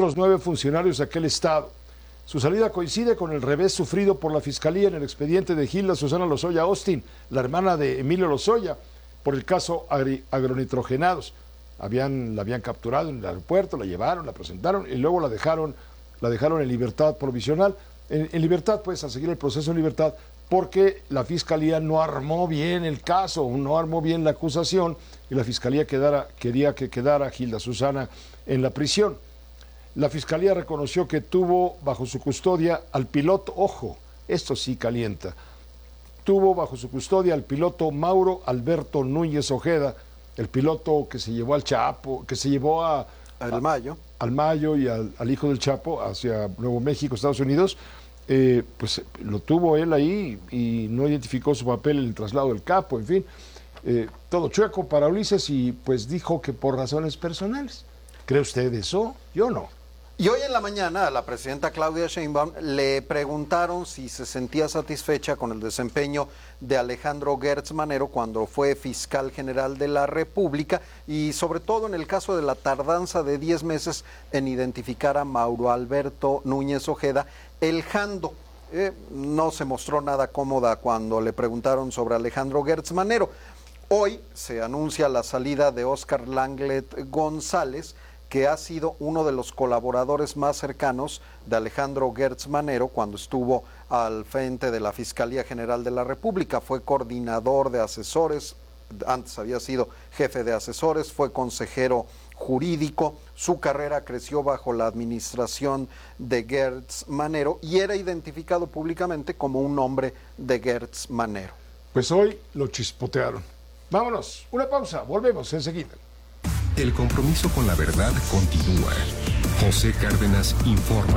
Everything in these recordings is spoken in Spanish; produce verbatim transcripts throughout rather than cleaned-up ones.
otros nueve funcionarios de aquel estado. Su salida coincide con el revés sufrido por la Fiscalía en el expediente de Gilda Susana Lozoya Austin, la hermana de Emilio Lozoya, por el caso agri- agronitrogenados. Habían, la habían capturado en el aeropuerto, la llevaron, la presentaron y luego la dejaron, la dejaron en libertad provisional. En, en libertad, pues, a seguir el proceso en libertad, porque la Fiscalía no armó bien el caso, no armó bien la acusación, y la Fiscalía quedara, quería que quedara Gilda Susana en la prisión. La Fiscalía reconoció que tuvo bajo su custodia al piloto, ojo, esto sí calienta, tuvo bajo su custodia al piloto Mauro Alberto Núñez Ojeda, el piloto que se llevó al Chapo, que se llevó a, al Mayo, al Mayo y al, al hijo del Chapo hacia Nuevo México, Estados Unidos. Eh, pues lo tuvo él ahí y no identificó su papel en el traslado del capo, en fin, eh, todo chueco para Ulises, y pues dijo que por razones personales. ¿Cree usted eso? Yo no. Y hoy en la mañana a la presidenta Claudia Sheinbaum le preguntaron si se sentía satisfecha con el desempeño de Alejandro Gertz Manero cuando fue fiscal general de la República, y sobre todo en el caso de la tardanza de diez meses en identificar a Mauro Alberto Núñez Ojeda, el Jando. Eh, no se mostró nada cómoda cuando le preguntaron sobre Alejandro Gertz Manero. Hoy se anuncia la salida de Óscar Langlet González, que ha sido uno de los colaboradores más cercanos de Alejandro Gertz Manero cuando estuvo al frente de la Fiscalía General de la República. Fue coordinador de asesores, antes había sido jefe de asesores, fue consejero jurídico. Su carrera creció bajo la administración de Gertz Manero y era identificado públicamente como un hombre de Gertz Manero. Pues hoy lo chispotearon. Vámonos, una pausa, volvemos enseguida. El compromiso con la verdad continúa. José Cárdenas informa.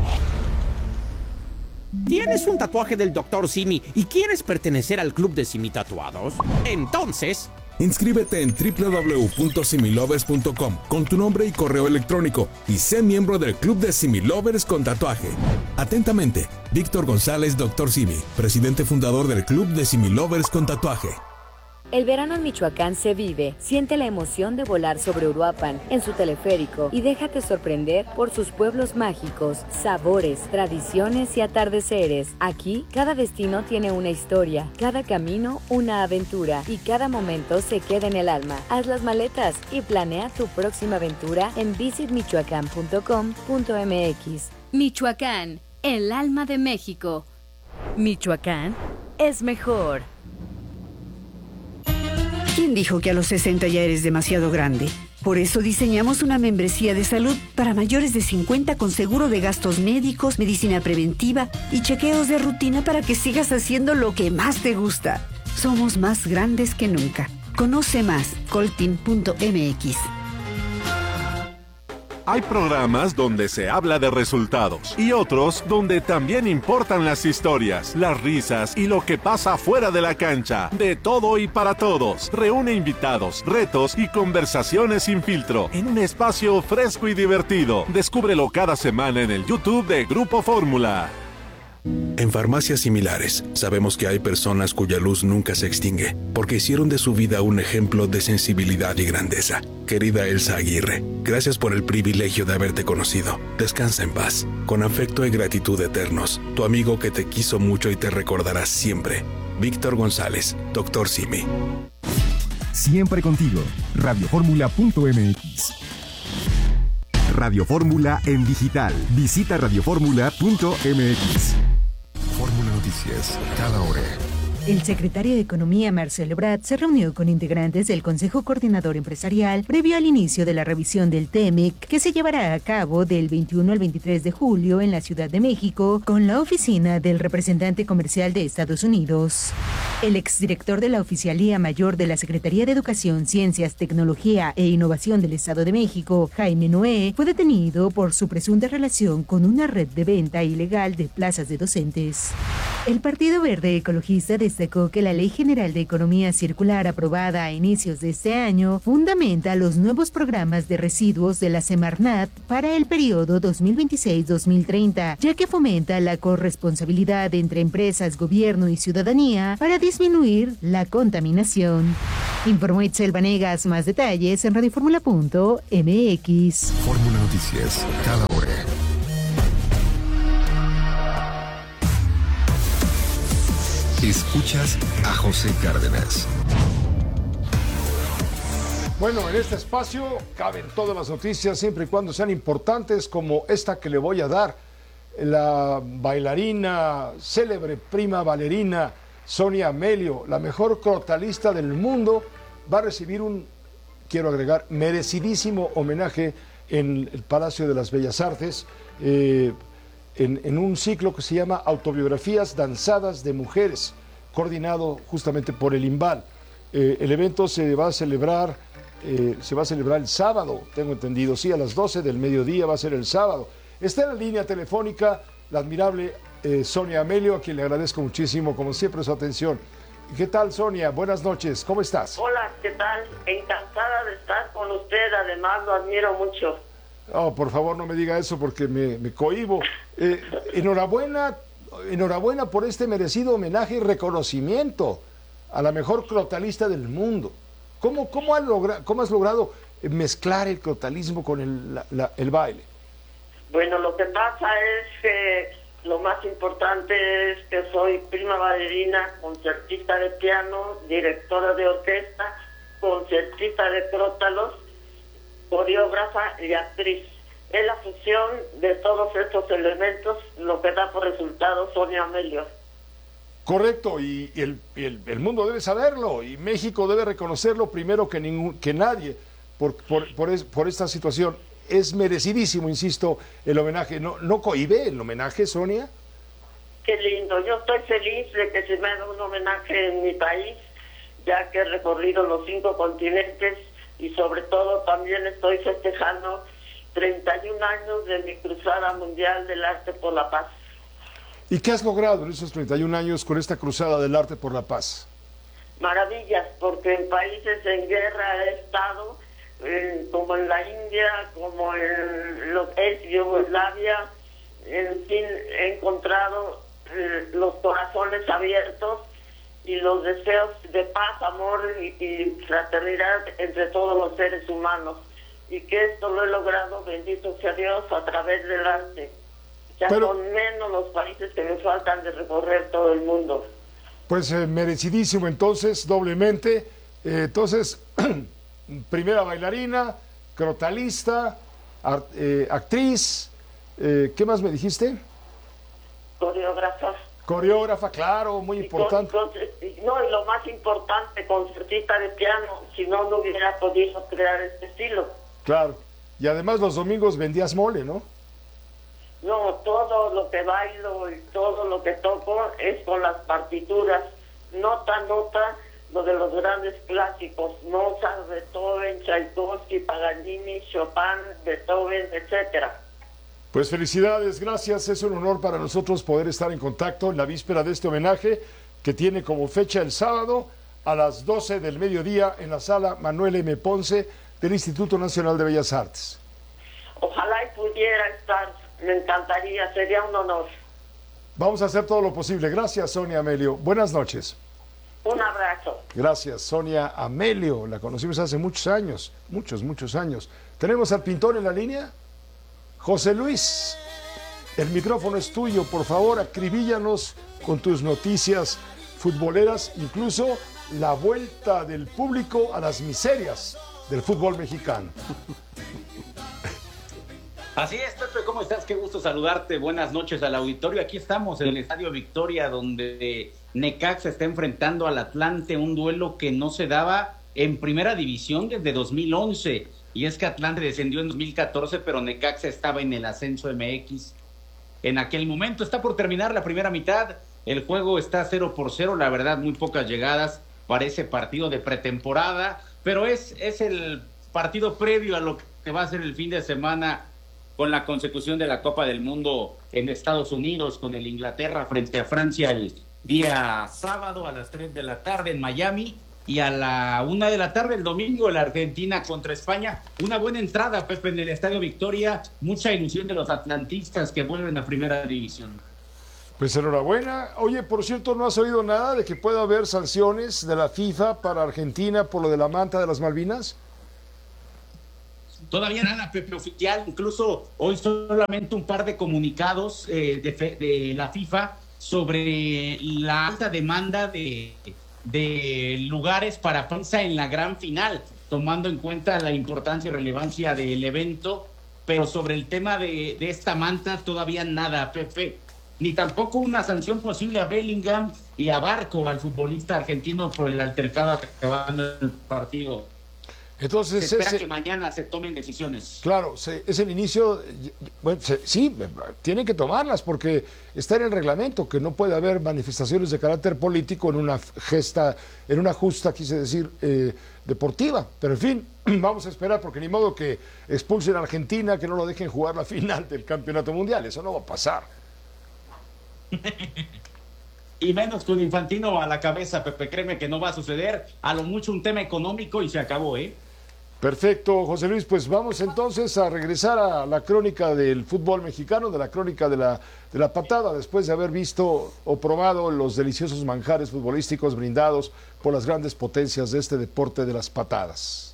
¿Tienes un tatuaje del doctor Simi y quieres pertenecer al club de Simi Tatuados? Entonces, inscríbete en doble u doble u doble u punto similovers punto com con tu nombre y correo electrónico y sé miembro del club de Similovers con tatuaje. Atentamente, Víctor González, doctor Simi, presidente fundador del club de Similovers con tatuaje. El verano en Michoacán se vive. Siente la emoción de volar sobre Uruapan en su teleférico y déjate sorprender por sus pueblos mágicos, sabores, tradiciones y atardeceres. Aquí, cada destino tiene una historia, cada camino una aventura y cada momento se queda en el alma. Haz las maletas y planea tu próxima aventura en visit michoacán punto com punto m x. Michoacán, el alma de México. Michoacán es mejor. ¿Quién dijo que a los sesenta ya eres demasiado grande? Por eso diseñamos una membresía de salud para mayores de cincuenta con seguro de gastos médicos, medicina preventiva y chequeos de rutina para que sigas haciendo lo que más te gusta. Somos más grandes que nunca. Conoce más, coltin punto m x. Hay programas donde se habla de resultados y otros donde también importan las historias, las risas y lo que pasa fuera de la cancha. De todo y para todos. Reúne invitados, retos y conversaciones sin filtro en un espacio fresco y divertido. Descúbrelo cada semana en el YouTube de Grupo Fórmula. En Farmacias Similares, sabemos que hay personas cuya luz nunca se extingue, porque hicieron de su vida un ejemplo de sensibilidad y grandeza. Querida Elsa Aguirre, gracias por el privilegio de haberte conocido. Descansa en paz. Con afecto y gratitud eternos, tu amigo que te quiso mucho y te recordará siempre. Víctor González, doctor Simi. Siempre contigo. radio fórmula punto m x. Radio Fórmula en digital. Visita radio fórmula punto m x. Fórmula Noticias, cada hora. El secretario de Economía, Marcelo Ebrard, se reunió con integrantes del Consejo Coordinador Empresarial previo al inicio de la revisión del T E M E C, que se llevará a cabo del veintiuno al veintitrés de julio en la Ciudad de México, con la oficina del representante comercial de Estados Unidos. El exdirector de la Oficialía Mayor de la Secretaría de Educación, Ciencias, Tecnología e Innovación del Estado de México, Jaime Noé, fue detenido por su presunta relación con una red de venta ilegal de plazas de docentes. El Partido Verde Ecologista destacó que la Ley General de Economía Circular aprobada a inicios de este año fundamenta los nuevos programas de residuos de la Semarnat para el periodo dos mil veintiséis a dos mil treinta, ya que fomenta la corresponsabilidad entre empresas, gobierno y ciudadanía para disminuir la contaminación. Informó Itzel Vanegas. Más detalles en radio fórmula punto m x. Fórmula Noticias, cada hora. Escuchas a José Cárdenas. Bueno, en este espacio caben todas las noticias siempre y cuando sean importantes, como esta que le voy a dar. La bailarina, célebre prima bailarina Sonia Amelio, la mejor crotalista del mundo, va a recibir un, quiero agregar, merecidísimo homenaje en el Palacio de las Bellas Artes, eh, en, en un ciclo que se llama Autobiografías Danzadas de Mujeres, coordinado justamente por el IMBAL. Eh, el evento se va a celebrar, eh, se va a celebrar el sábado, tengo entendido, sí, a las doce del mediodía va a ser el sábado. Está en la línea telefónica la admirable eh, Sonia Amelio, a quien le agradezco muchísimo, como siempre, su atención. ¿Qué tal, Sonia? Buenas noches, ¿cómo estás? Hola, ¿qué tal? Encantada de estar con usted, además lo admiro mucho. Oh, por favor, no me diga eso porque me, me cohíbo. Eh, enhorabuena, enhorabuena por este merecido homenaje y reconocimiento a la mejor crotalista del mundo. ¿Cómo, cómo, has, logra, cómo has logrado mezclar el crotalismo con el, la, la, el baile? Bueno, lo que pasa es que lo más importante es que soy prima bailarina, concertista de piano, directora de orquesta, concertista de crótalos, coreógrafa y actriz. Es la fusión de todos estos elementos lo que da por resultado Sonia Amelio. Correcto, y el, el, el mundo debe saberlo, y México debe reconocerlo primero que, ningún, que nadie por, por, por, es, por esta situación. Es merecidísimo, insisto, el homenaje. ¿No, no cohíbe el homenaje, Sonia? Qué lindo. Yo estoy feliz de que se me haga un homenaje en mi país, ya que he recorrido los cinco continentes y sobre todo también estoy festejando treinta y un años de mi cruzada mundial del arte por la paz. ¿Y qué has logrado en esos treinta y un años con esta cruzada del arte por la paz? Maravillas, porque en países en guerra he estado, Eh, como en la India, como en lo que es Yugoslavia, en fin, he encontrado eh, los corazones abiertos y los deseos de paz, amor y, y fraternidad entre todos los seres humanos, y que esto lo he logrado, bendito sea Dios, a través del arte. Ya Pero, son menos los países que me faltan de recorrer todo el mundo. Pues eh, merecidísimo entonces, doblemente. Eh, entonces... primera bailarina, crotalista, art, eh, actriz, eh, ¿qué más me dijiste? Coreógrafa. Coreógrafa, claro, muy importante. Con, con, no, y lo más importante, concertista de piano, si no, no hubiera podido crear este estilo. Claro, y además los domingos vendías mole, ¿no? No, todo lo que bailo y todo lo que toco es con las partituras, nota a nota, lo de los grandes clásicos, Mozart, Beethoven, Tchaikovsky, Paganini, Chopin, Beethoven, etcétera. Pues felicidades, gracias, es un honor para nosotros poder estar en contacto en la víspera de este homenaje que tiene como fecha el sábado a las doce del mediodía en la sala Manuel M. Ponce del Instituto Nacional de Bellas Artes. Ojalá y pudiera estar, me encantaría, sería un honor. Vamos a hacer todo lo posible. Gracias, Sonia Amelio. Buenas noches. Un abrazo. Gracias, Sonia Amelio. La conocimos hace muchos años, muchos, muchos años. ¿Tenemos al pintor en la línea? José Luis, el micrófono es tuyo. Por favor, acribíllanos con tus noticias futboleras, incluso la vuelta del público a las miserias del fútbol mexicano. Así es, Pepe, ¿cómo estás? Qué gusto saludarte. Buenas noches al auditorio. Aquí estamos en el Estadio Victoria, donde Necaxa está enfrentando al Atlante, un duelo que no se daba en primera división desde dos mil once. Y es que Atlante descendió en dos mil catorce, pero Necaxa estaba en el ascenso M X en aquel momento. Está por terminar la primera mitad. El juego está cero por cero. La verdad, muy pocas llegadas para ese partido de pretemporada. Pero es, es el partido previo a lo que va a ser el fin de semana con la consecución de la Copa del Mundo en Estados Unidos, con el Inglaterra frente a Francia el día sábado a las tres de la tarde en Miami, y a la una de la tarde el domingo la Argentina contra España. Una buena entrada, Pepe, en el Estadio Victoria, mucha ilusión de los atlantistas que vuelven a primera división. Pues enhorabuena. Oye, por cierto, ¿no has oído nada de que pueda haber sanciones de la FIFA para Argentina por lo de la manta de las Malvinas? Todavía nada, Pepe, oficial. Incluso hoy solamente un par de comunicados eh, de, de la FIFA sobre la alta demanda de, de lugares para prensa en la gran final, tomando en cuenta la importancia y relevancia del evento, pero sobre el tema de, de esta manta todavía nada, Pepe, ni tampoco una sanción posible a Bellingham y a Barco, al futbolista argentino, por el altercado acabando el partido. Entonces, se espera ese, que mañana se tomen decisiones. Claro, se, es el inicio, bueno, se, sí, tienen que tomarlas porque está en el reglamento que no puede haber manifestaciones de carácter político en una gesta, en una justa, quise decir, eh, deportiva. Pero en fin, vamos a esperar porque ni modo que expulsen a Argentina, que no lo dejen jugar la final del Campeonato Mundial, eso no va a pasar. Y menos con Infantino a la cabeza, Pepe, créeme que no va a suceder, a lo mucho un tema económico y se acabó, ¿eh? Perfecto, José Luis, pues vamos entonces a regresar a la crónica del fútbol mexicano, de la crónica de la, de la patada, después de haber visto o probado los deliciosos manjares futbolísticos brindados por las grandes potencias de este deporte de las patadas.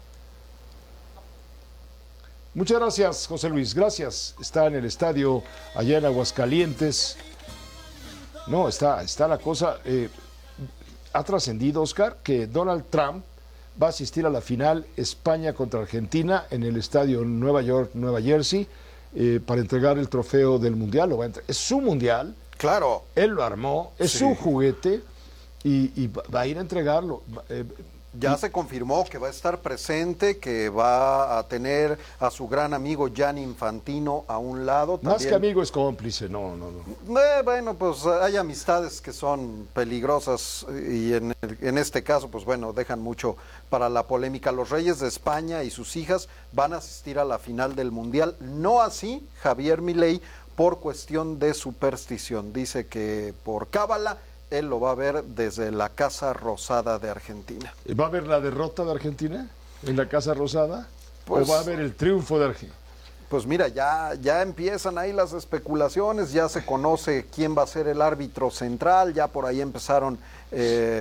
Muchas gracias, José Luis, gracias. Está en el estadio allá en Aguascalientes. No, está, está la cosa. Eh, ha trascendido, Oscar, que Donald Trump va a asistir a la final España contra Argentina en el estadio Nueva York, Nueva Jersey, eh, para entregar el trofeo del Mundial. Lo va a entre... Es su Mundial. Claro. Él lo armó, es sí. su juguete y, y va a ir a entregarlo. Eh, Ya se confirmó que va a estar presente, que va a tener a su gran amigo Gianni Infantino a un lado. Más también. que amigo es cómplice, no, no, no. Eh, bueno, pues hay amistades que son peligrosas y en, en este caso, pues bueno, dejan mucho para la polémica. Los Reyes de España y sus hijas van a asistir a la final del Mundial, no así Javier Milei por cuestión de superstición. Dice que por cábala él lo va a ver desde la Casa Rosada de Argentina. ¿Va a ver la derrota de Argentina en la Casa Rosada? Pues, ¿O va a ver el triunfo de Argentina? Pues mira, ya, ya empiezan ahí las especulaciones, ya se conoce quién va a ser el árbitro central, ya por ahí empezaron, eh,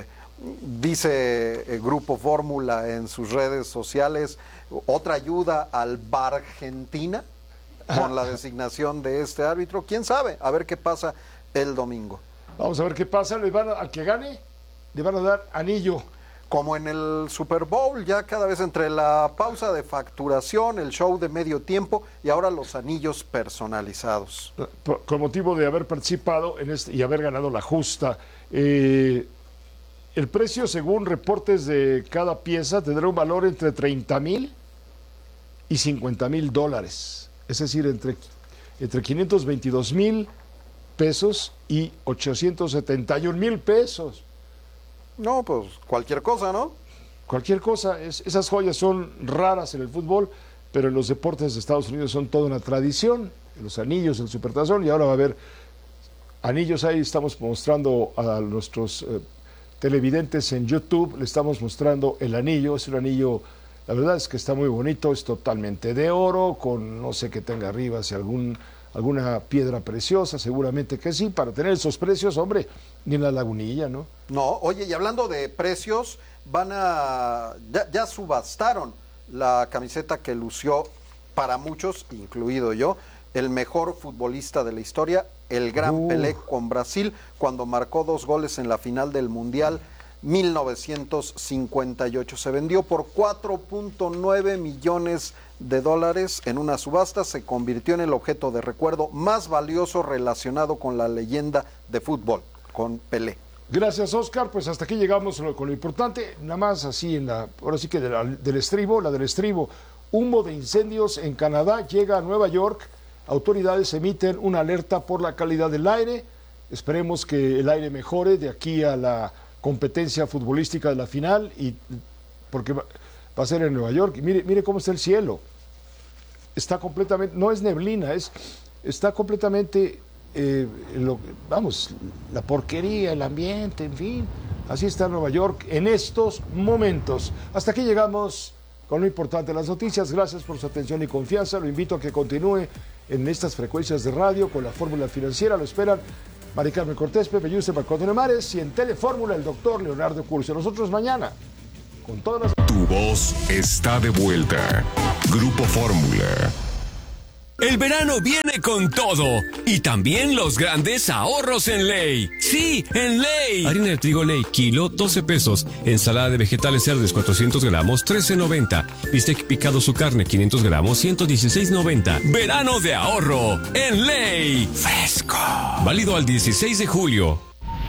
dice el Grupo Fórmula en sus redes sociales, otra ayuda al VAR Argentina con la designación de este árbitro. ¿Quién sabe? A ver qué pasa el domingo. Vamos a ver qué pasa, le van a, al que gane le van a dar anillo. Como en el Super Bowl, ya cada vez entre la pausa de facturación, el show de medio tiempo y ahora los anillos personalizados. Por, con motivo de haber participado en este y haber ganado la justa. Eh, el precio, según reportes de cada pieza, tendrá un valor entre treinta mil y cincuenta mil dólares. Es decir, entre, entre quinientos veintidós mil pesos y ochocientos setenta y un mil pesos. No, pues cualquier cosa, ¿no? Cualquier cosa. Es, esas joyas son raras en el fútbol, pero en los deportes de Estados Unidos son toda una tradición. Los anillos, el supertazón, y ahora va a haber anillos. Ahí estamos mostrando a nuestros eh, televidentes en YouTube, le estamos mostrando el anillo. Es un anillo, la verdad es que está muy bonito, es totalmente de oro, con no sé qué tenga arriba, si algún... alguna piedra preciosa, seguramente que sí, para tener esos precios, hombre, ni en la Lagunilla, ¿no? No, oye, y hablando de precios, van a, ya, ya subastaron la camiseta que lució para muchos, incluido yo, el mejor futbolista de la historia, el gran uh. Pelé con Brasil, cuando marcó dos goles en la final del Mundial mil novecientos cincuenta y ocho. Se vendió por cuatro punto nueve millones de dólares en una subasta, se convirtió en el objeto de recuerdo más valioso relacionado con la leyenda de fútbol, con Pelé. Gracias, Oscar. Pues hasta aquí llegamos con lo importante, nada más así en la, ahora sí que de la, del estribo, la del estribo. Humo de incendios en Canadá llega a Nueva York. Autoridades emiten una alerta por la calidad del aire. Esperemos que el aire mejore de aquí a la competencia futbolística de la final, y porque va, va a ser en Nueva York. Y mire, mire cómo está el cielo. Está completamente, no es neblina, es, está completamente, eh, lo, vamos, la porquería, el ambiente, en fin. Así está Nueva York en estos momentos. Hasta aquí llegamos con lo importante de las noticias. Gracias por su atención y confianza. Lo invito a que continúe en estas frecuencias de radio con la Fórmula Financiera. Lo esperan Mari Carmen Cortés, Pepe Yuste, Marco Antonio Mares, y en Telefórmula el doctor Leonardo Curcio. Nosotros mañana, con todas las... Tu voz está de vuelta. Grupo Fórmula. El verano viene con todo y también los grandes ahorros en Ley. Sí, en Ley. Harina de trigo Ley, kilo, doce pesos. Ensalada de vegetales Cerdes, cuatrocientos gramos, trece noventa. Bistec picado su carne, quinientos gramos, ciento dieciséis noventa. Verano de ahorro en Ley. Fresco. Válido al dieciséis de julio.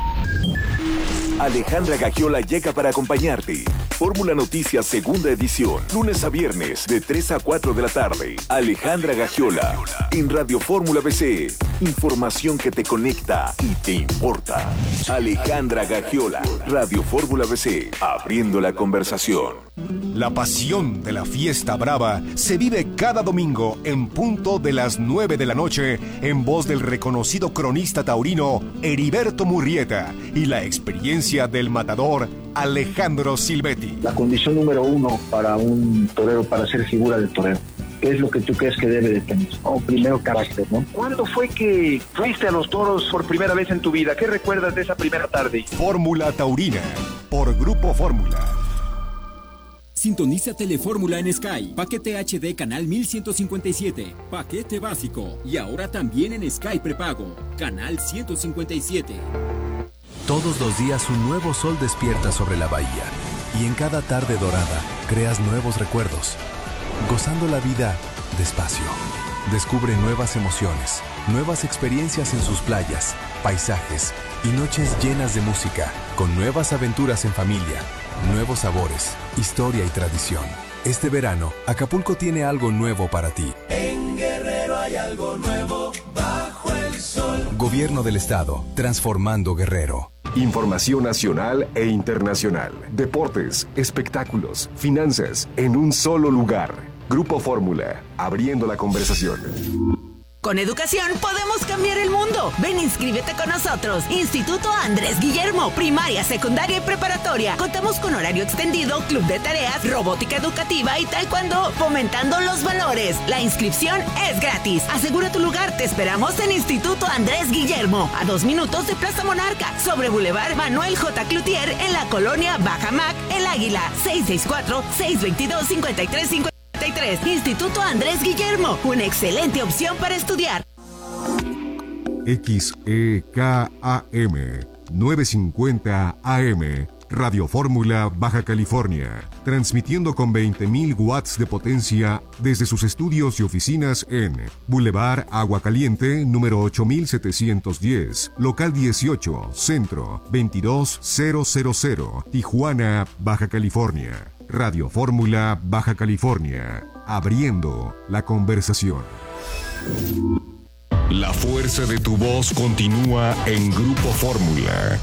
Alejandra Gagiola llega para acompañarte. Fórmula Noticias segunda edición, lunes a viernes de tres a cuatro de la tarde. Alejandra Gagiola en Radio Fórmula B C. Información que te conecta y te importa. Alejandra Gagiola, Radio Fórmula B C, abriendo la conversación. La pasión de la fiesta brava se vive cada domingo en punto de las nueve de la noche en voz del reconocido cronista taurino Heriberto Murrieta y la experiencia del matador Alejandro Silvetti. La condición número uno para un torero, para ser figura de torero, ¿qué es lo que tú crees que debe de tener? Oh, primero, carácter, ¿no? ¿Cuándo fue que fuiste a los toros por primera vez en tu vida? ¿Qué recuerdas de esa primera tarde? Fórmula Taurina, por Grupo Fórmula. Sintoniza Telefórmula en Sky. Paquete H D canal mil ciento cincuenta y siete. Paquete básico. Y ahora también en Sky prepago. Canal ciento cincuenta y siete. Todos los días un nuevo sol despierta sobre la bahía. Y en cada tarde dorada creas nuevos recuerdos. Gozando la vida despacio. Descubre nuevas emociones, nuevas experiencias en sus playas, paisajes y noches llenas de música, con nuevas aventuras en familia, nuevos sabores, historia y tradición. Este verano, Acapulco tiene algo nuevo para ti. En Guerrero hay algo nuevo bajo el sol. Gobierno del Estado, transformando Guerrero. Información nacional e internacional. Deportes, espectáculos, finanzas, en un solo lugar. Grupo Fórmula, abriendo la conversación. Con educación podemos cambiar el mundo. Ven, inscríbete con nosotros. Instituto Andrés Guillermo, primaria, secundaria y preparatoria. Contamos con horario extendido, club de tareas, robótica educativa y taekwondo, fomentando los valores. La inscripción es gratis. Asegura tu lugar. Te esperamos en Instituto Andrés Guillermo, a dos minutos de Plaza Monarca, sobre Boulevard Manuel J. Cloutier, en la colonia Bajamac, El Águila. seis seis cuatro, seis dos dos, cinco tres cinco tres. Instituto Andrés Guillermo, una excelente opción para estudiar. X E K A M novecientos cincuenta A M, Radio Fórmula Baja California, transmitiendo con veinte mil watts de potencia desde sus estudios y oficinas en Boulevard Agua Caliente, número ocho mil setecientos diez, local dieciocho, Centro, veintidós mil, Tijuana, Baja California. Radio Fórmula Baja California, abriendo la conversación. La fuerza de tu voz continúa en Grupo Fórmula.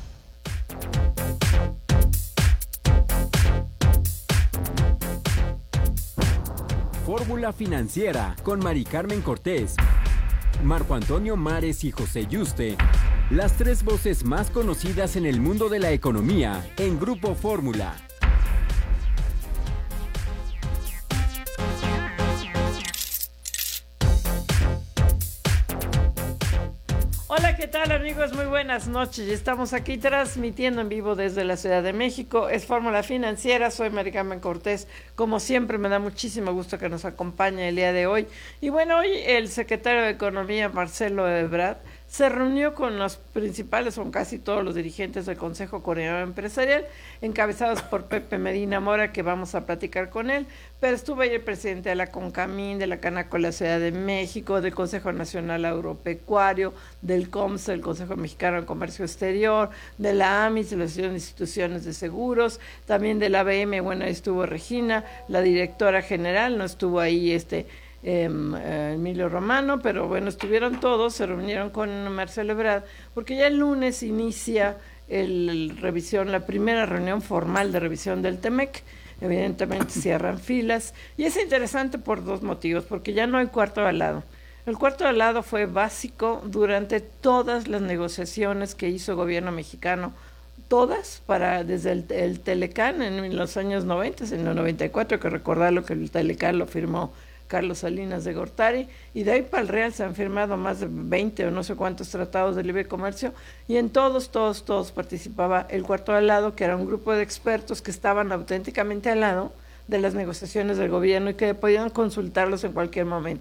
Fórmula Financiera con Mari Carmen Cortés, Marco Antonio Mares y José Yuste. Las tres voces más conocidas en el mundo de la economía en Grupo Fórmula. Hola, ¿qué tal, amigos? Muy buenas noches. Estamos aquí transmitiendo en vivo desde la Ciudad de México. Es Fórmula Financiera, soy Mari Carmen Cortés. Como siempre, me da muchísimo gusto que nos acompañe el día de hoy. Y bueno, hoy el secretario de Economía, Marcelo Ebrard, se reunió con los principales, son casi todos los dirigentes del Consejo Coordinador Empresarial, encabezados por Pepe Medina Mora, que vamos a platicar con él, pero estuvo ahí el presidente de la CONCAMIN, de la Canaco de la Ciudad de México, del Consejo Nacional Agropecuario, del COMSE, el Consejo Mexicano de Comercio Exterior, de la AMIS, de las instituciones de seguros, también de la A B M, bueno, ahí estuvo Regina, la directora general, no estuvo ahí este... Eh, eh, Emilio Romano, pero bueno, estuvieron todos, se reunieron con Marcelo Ebrard, porque ya el lunes inicia el, el revisión, la primera reunión formal de revisión del TEMEC. Evidentemente cierran filas, y es interesante por dos motivos, porque ya no hay cuarto de al lado. El cuarto de al lado fue básico durante todas las negociaciones que hizo el gobierno mexicano, todas, para desde el, el Telecán en los años noventa, en el noventa y cuatro, que recordarlo que el Telecán lo firmó Carlos Salinas de Gortari, y de ahí para el Real se han firmado más de veinte o no sé cuántos tratados de libre comercio, y en todos, todos, todos participaba el cuarto al lado, que era un grupo de expertos que estaban auténticamente al lado de las negociaciones del gobierno y que podían consultarlos en cualquier momento.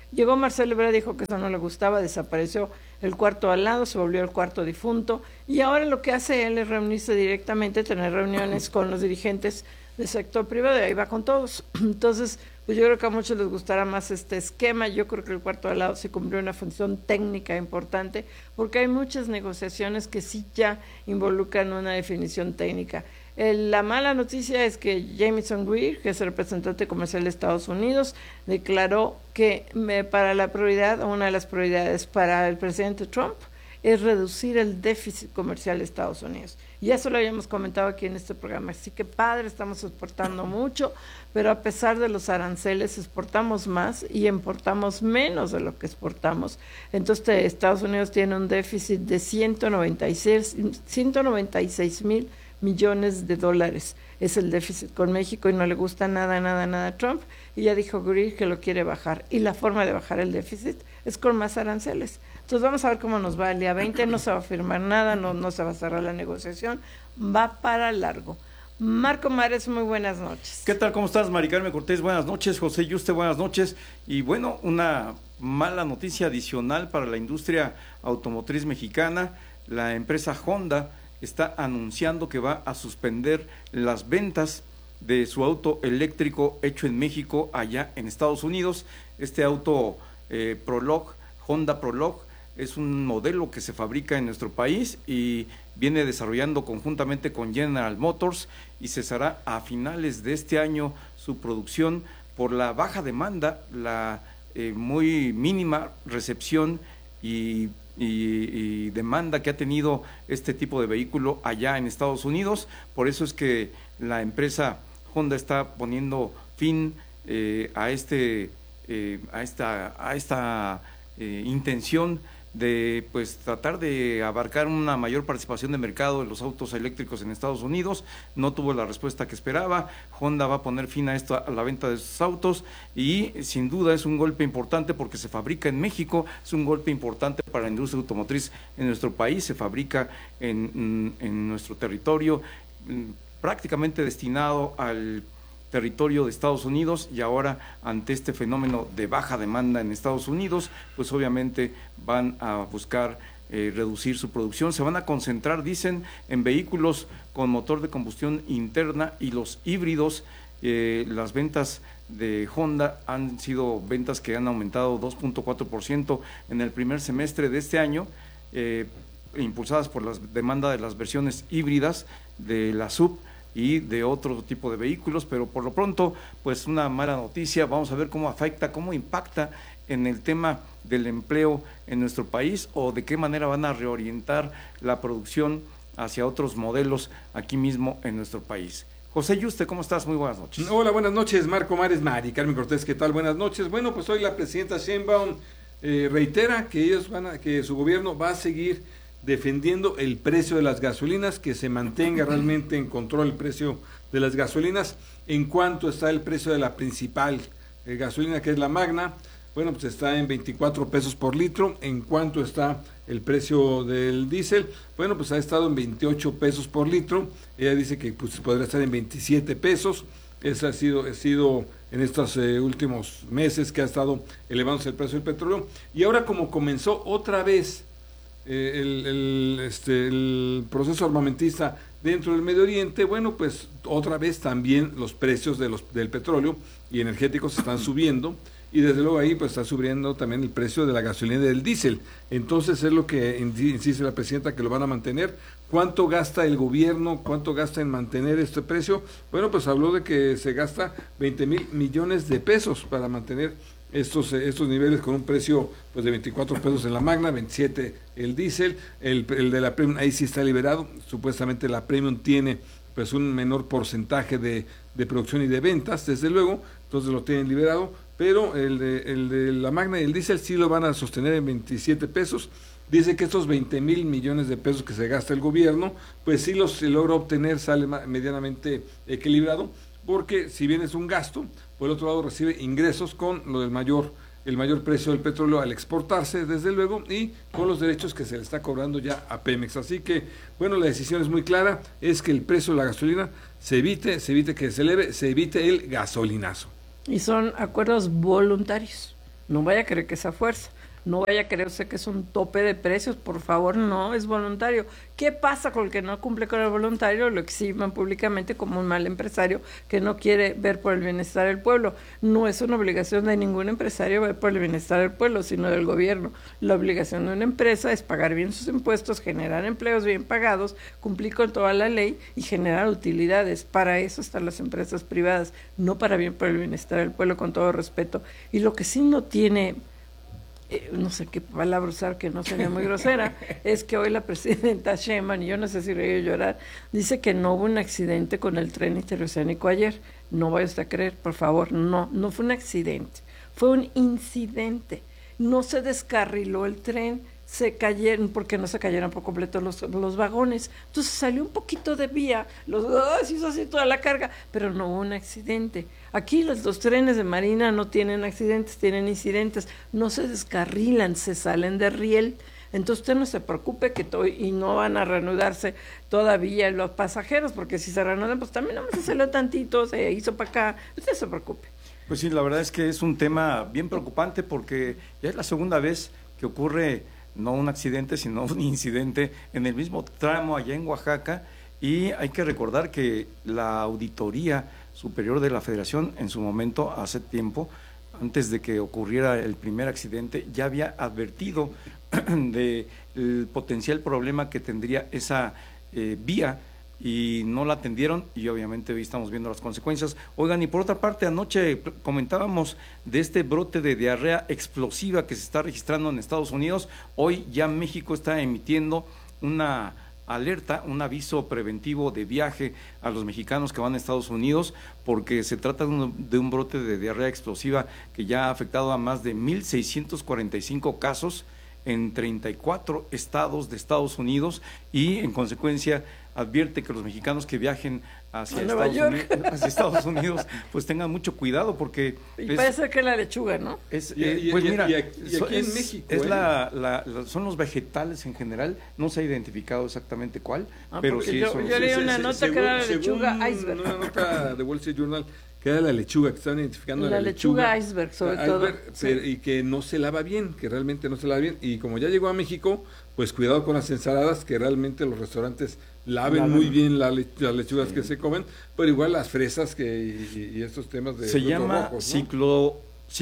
Llegó Marcelo Ebrard, dijo que eso no le gustaba, desapareció el cuarto al lado, se volvió el cuarto difunto, y ahora lo que hace él es reunirse directamente, tener reuniones con los dirigentes del sector privado, y ahí va con todos. Entonces, pues yo creo que a muchos les gustará más este esquema. Yo creo que el cuarto al lado sí cumplió una función técnica importante, porque hay muchas negociaciones que sí ya involucran una definición técnica. El, la mala noticia es que Jamieson Greer, que es el representante comercial de Estados Unidos, declaró que me, para la prioridad, una de las prioridades para el presidente Trump es reducir el déficit comercial de Estados Unidos. Y eso lo habíamos comentado aquí en este programa. Así que padre, estamos exportando mucho, pero a pesar de los aranceles exportamos más y importamos menos de lo que exportamos. Entonces Estados Unidos tiene un déficit de ciento noventa y seis mil millones de dólares. Es el déficit con México y no le gusta nada, nada, nada a Trump. Y ya dijo Greer que lo quiere bajar. Y la forma de bajar el déficit es con más aranceles. Entonces vamos a ver cómo nos va el día veinte, no se va a firmar nada, no, no se va a cerrar la negociación, va para largo. Marco Mares, muy buenas noches. ¿Qué tal? ¿Cómo estás, Mari Carmen Cortés? Buenas noches. José Yuste, buenas noches. Y bueno, una mala noticia adicional para la industria automotriz mexicana. La empresa Honda está anunciando que va a suspender las ventas de su auto eléctrico hecho en México allá en Estados Unidos. Este auto eh, Prologue, Honda Prologue, es un modelo que se fabrica en nuestro país y viene desarrollando conjuntamente con General Motors y cesará a finales de este año su producción por la baja demanda, la eh, muy mínima recepción y, y, y demanda que ha tenido este tipo de vehículo allá en Estados Unidos. Por eso es que la empresa Honda está poniendo fin eh, a este eh, a esta a esta eh, intención de pues tratar de abarcar una mayor participación de mercado de los autos eléctricos en Estados Unidos. No tuvo la respuesta que esperaba. Honda va a poner fin a esto, a la venta de sus autos, y sin duda es un golpe importante porque se fabrica en México, es un golpe importante para la industria automotriz en nuestro país, se fabrica en, en nuestro territorio, prácticamente destinado al territorio de Estados Unidos, y ahora ante este fenómeno de baja demanda en Estados Unidos, pues obviamente van a buscar eh, reducir su producción. Se van a concentrar, dicen, en vehículos con motor de combustión interna y los híbridos. Eh, las ventas de Honda han sido ventas que han aumentado dos punto cuatro por ciento en el primer semestre de este año, eh, impulsadas por la demanda de las versiones híbridas de la S U V y de otro tipo de vehículos, pero por lo pronto, pues una mala noticia. Vamos a ver cómo afecta, cómo impacta en el tema del empleo en nuestro país, o de qué manera van a reorientar la producción hacia otros modelos aquí mismo en nuestro país. José Yuste, ¿cómo estás? Muy buenas noches. Hola, buenas noches, Marco Mares, Mari Carmen Cortés, ¿qué tal? Buenas noches. Bueno, pues hoy la presidenta Sheinbaum eh, reitera que ellos van a, que su gobierno va a seguir defendiendo el precio de las gasolinas, que se mantenga realmente en control el precio de las gasolinas. En cuanto está el precio de la principal eh, gasolina, que es la Magna, bueno, pues está en veinticuatro pesos por litro. En cuanto está el precio del diésel, bueno, pues ha estado en veintiocho pesos por litro. Ella dice que pues podría estar en veintisiete pesos. Ese ha sido, ha sido en estos eh, últimos meses que ha estado elevándose el precio del petróleo. Y ahora, como comenzó otra vez Eh, el, el, este, el proceso armamentista dentro del Medio Oriente, bueno, pues otra vez también los precios de los, del petróleo y energéticos están subiendo, y desde luego ahí pues está subiendo también el precio de la gasolina y del diésel. Entonces es lo que insiste la presidenta, que lo van a mantener. ¿Cuánto gasta el gobierno? ¿Cuánto gasta en mantener este precio? Bueno, pues habló de que se gasta veinte mil millones de pesos para mantener estos estos niveles, con un precio pues de veinticuatro pesos en la Magna, veintisiete el diésel. El, el de la Premium ahí sí está liberado. Supuestamente la Premium tiene pues un menor porcentaje de, de producción y de ventas, desde luego, entonces lo tienen liberado, pero el de, el de la Magna y el diésel sí lo van a sostener en veintisiete pesos. Dice que estos veinte mil millones de pesos que se gasta el gobierno, pues sí los se logra obtener, sale medianamente equilibrado, porque si bien es un gasto, por el otro lado recibe ingresos con lo del mayor, el mayor precio del petróleo al exportarse, desde luego, y con los derechos que se le está cobrando ya a Pemex. Así que, bueno, la decisión es muy clara, es que el precio de la gasolina se evite, se evite que se eleve, se evite el gasolinazo. Y son acuerdos voluntarios. No vaya a creer que es a fuerza. No vaya a creer usted que es un tope de precios, por favor, no, es voluntario. ¿Qué pasa con el que no cumple con el voluntario? Lo exhiban públicamente como un mal empresario que no quiere ver por el bienestar del pueblo. No es una obligación de ningún empresario ver por el bienestar del pueblo, sino del gobierno. La obligación de una empresa es pagar bien sus impuestos, generar empleos bien pagados, cumplir con toda la ley y generar utilidades. Para eso están las empresas privadas, no para bien por el bienestar del pueblo, con todo respeto. Y lo que sí no tiene... Eh, no sé qué palabra usar que no sería muy grosera, es que hoy la presidenta Sheinbaum, y yo no sé si reír o llorar, dice que no hubo un accidente con el tren interoceánico ayer. No vaya usted a creer, por favor, no, no fue un accidente, fue un incidente. No se descarriló el tren, se cayeron, porque no se cayeron por completo los, los vagones, entonces salió un poquito de vía, los ¡oh! Se hizo así toda la carga, pero no hubo un accidente. Aquí los, los trenes de Marina no tienen accidentes, tienen incidentes, no se descarrilan, se salen de riel. Entonces usted no se preocupe que to- y no van a reanudarse todavía los pasajeros, porque si se reanudan, pues también no se salió tantito, se hizo para acá, usted se preocupe. Pues sí, la verdad es que es un tema bien preocupante porque ya es la segunda vez que ocurre no un accidente, sino un incidente en el mismo tramo allá en Oaxaca, y hay que recordar que la Auditoría Superior de la Federación en su momento, hace tiempo, antes de que ocurriera el primer accidente, ya había advertido del potencial problema que tendría esa eh, vía, y no la atendieron, y obviamente hoy estamos viendo las consecuencias. Oigan, y por otra parte, anoche comentábamos de este brote de diarrea explosiva que se está registrando en Estados Unidos. Hoy ya México está emitiendo una alerta, un aviso preventivo de viaje a los mexicanos que van a Estados Unidos, porque se trata de un, de un brote de diarrea explosiva que ya ha afectado a más de mil seiscientos cuarenta y cinco casos en treinta y cuatro estados de Estados Unidos, y en consecuencia advierte que los mexicanos que viajen hacia, Estados Unidos, hacia Estados Unidos pues tengan mucho cuidado, porque y es, parece que la lechuga, ¿no? Es, y, eh, y, pues y, mira, y aquí, y aquí es, en México es ¿eh? la, la, la, son los vegetales en general, no se ha identificado exactamente cuál, ah, pero sí yo, son, yo leí se, una se, nota según, que era la lechuga según iceberg. Una nota de Wall Street Journal que era la lechuga, que estaban identificando la, la lechuga, lechuga iceberg, sobre iceberg, todo. pero, sí. Y que no se lava bien, que realmente no se lava bien. Y como ya llegó a México, pues cuidado con las ensaladas, que realmente los restaurantes laven Lavan. muy bien la le, las lechugas sí. que se comen, pero igual las fresas que y, y estos temas de se llama rojos, ¿no? ciclo,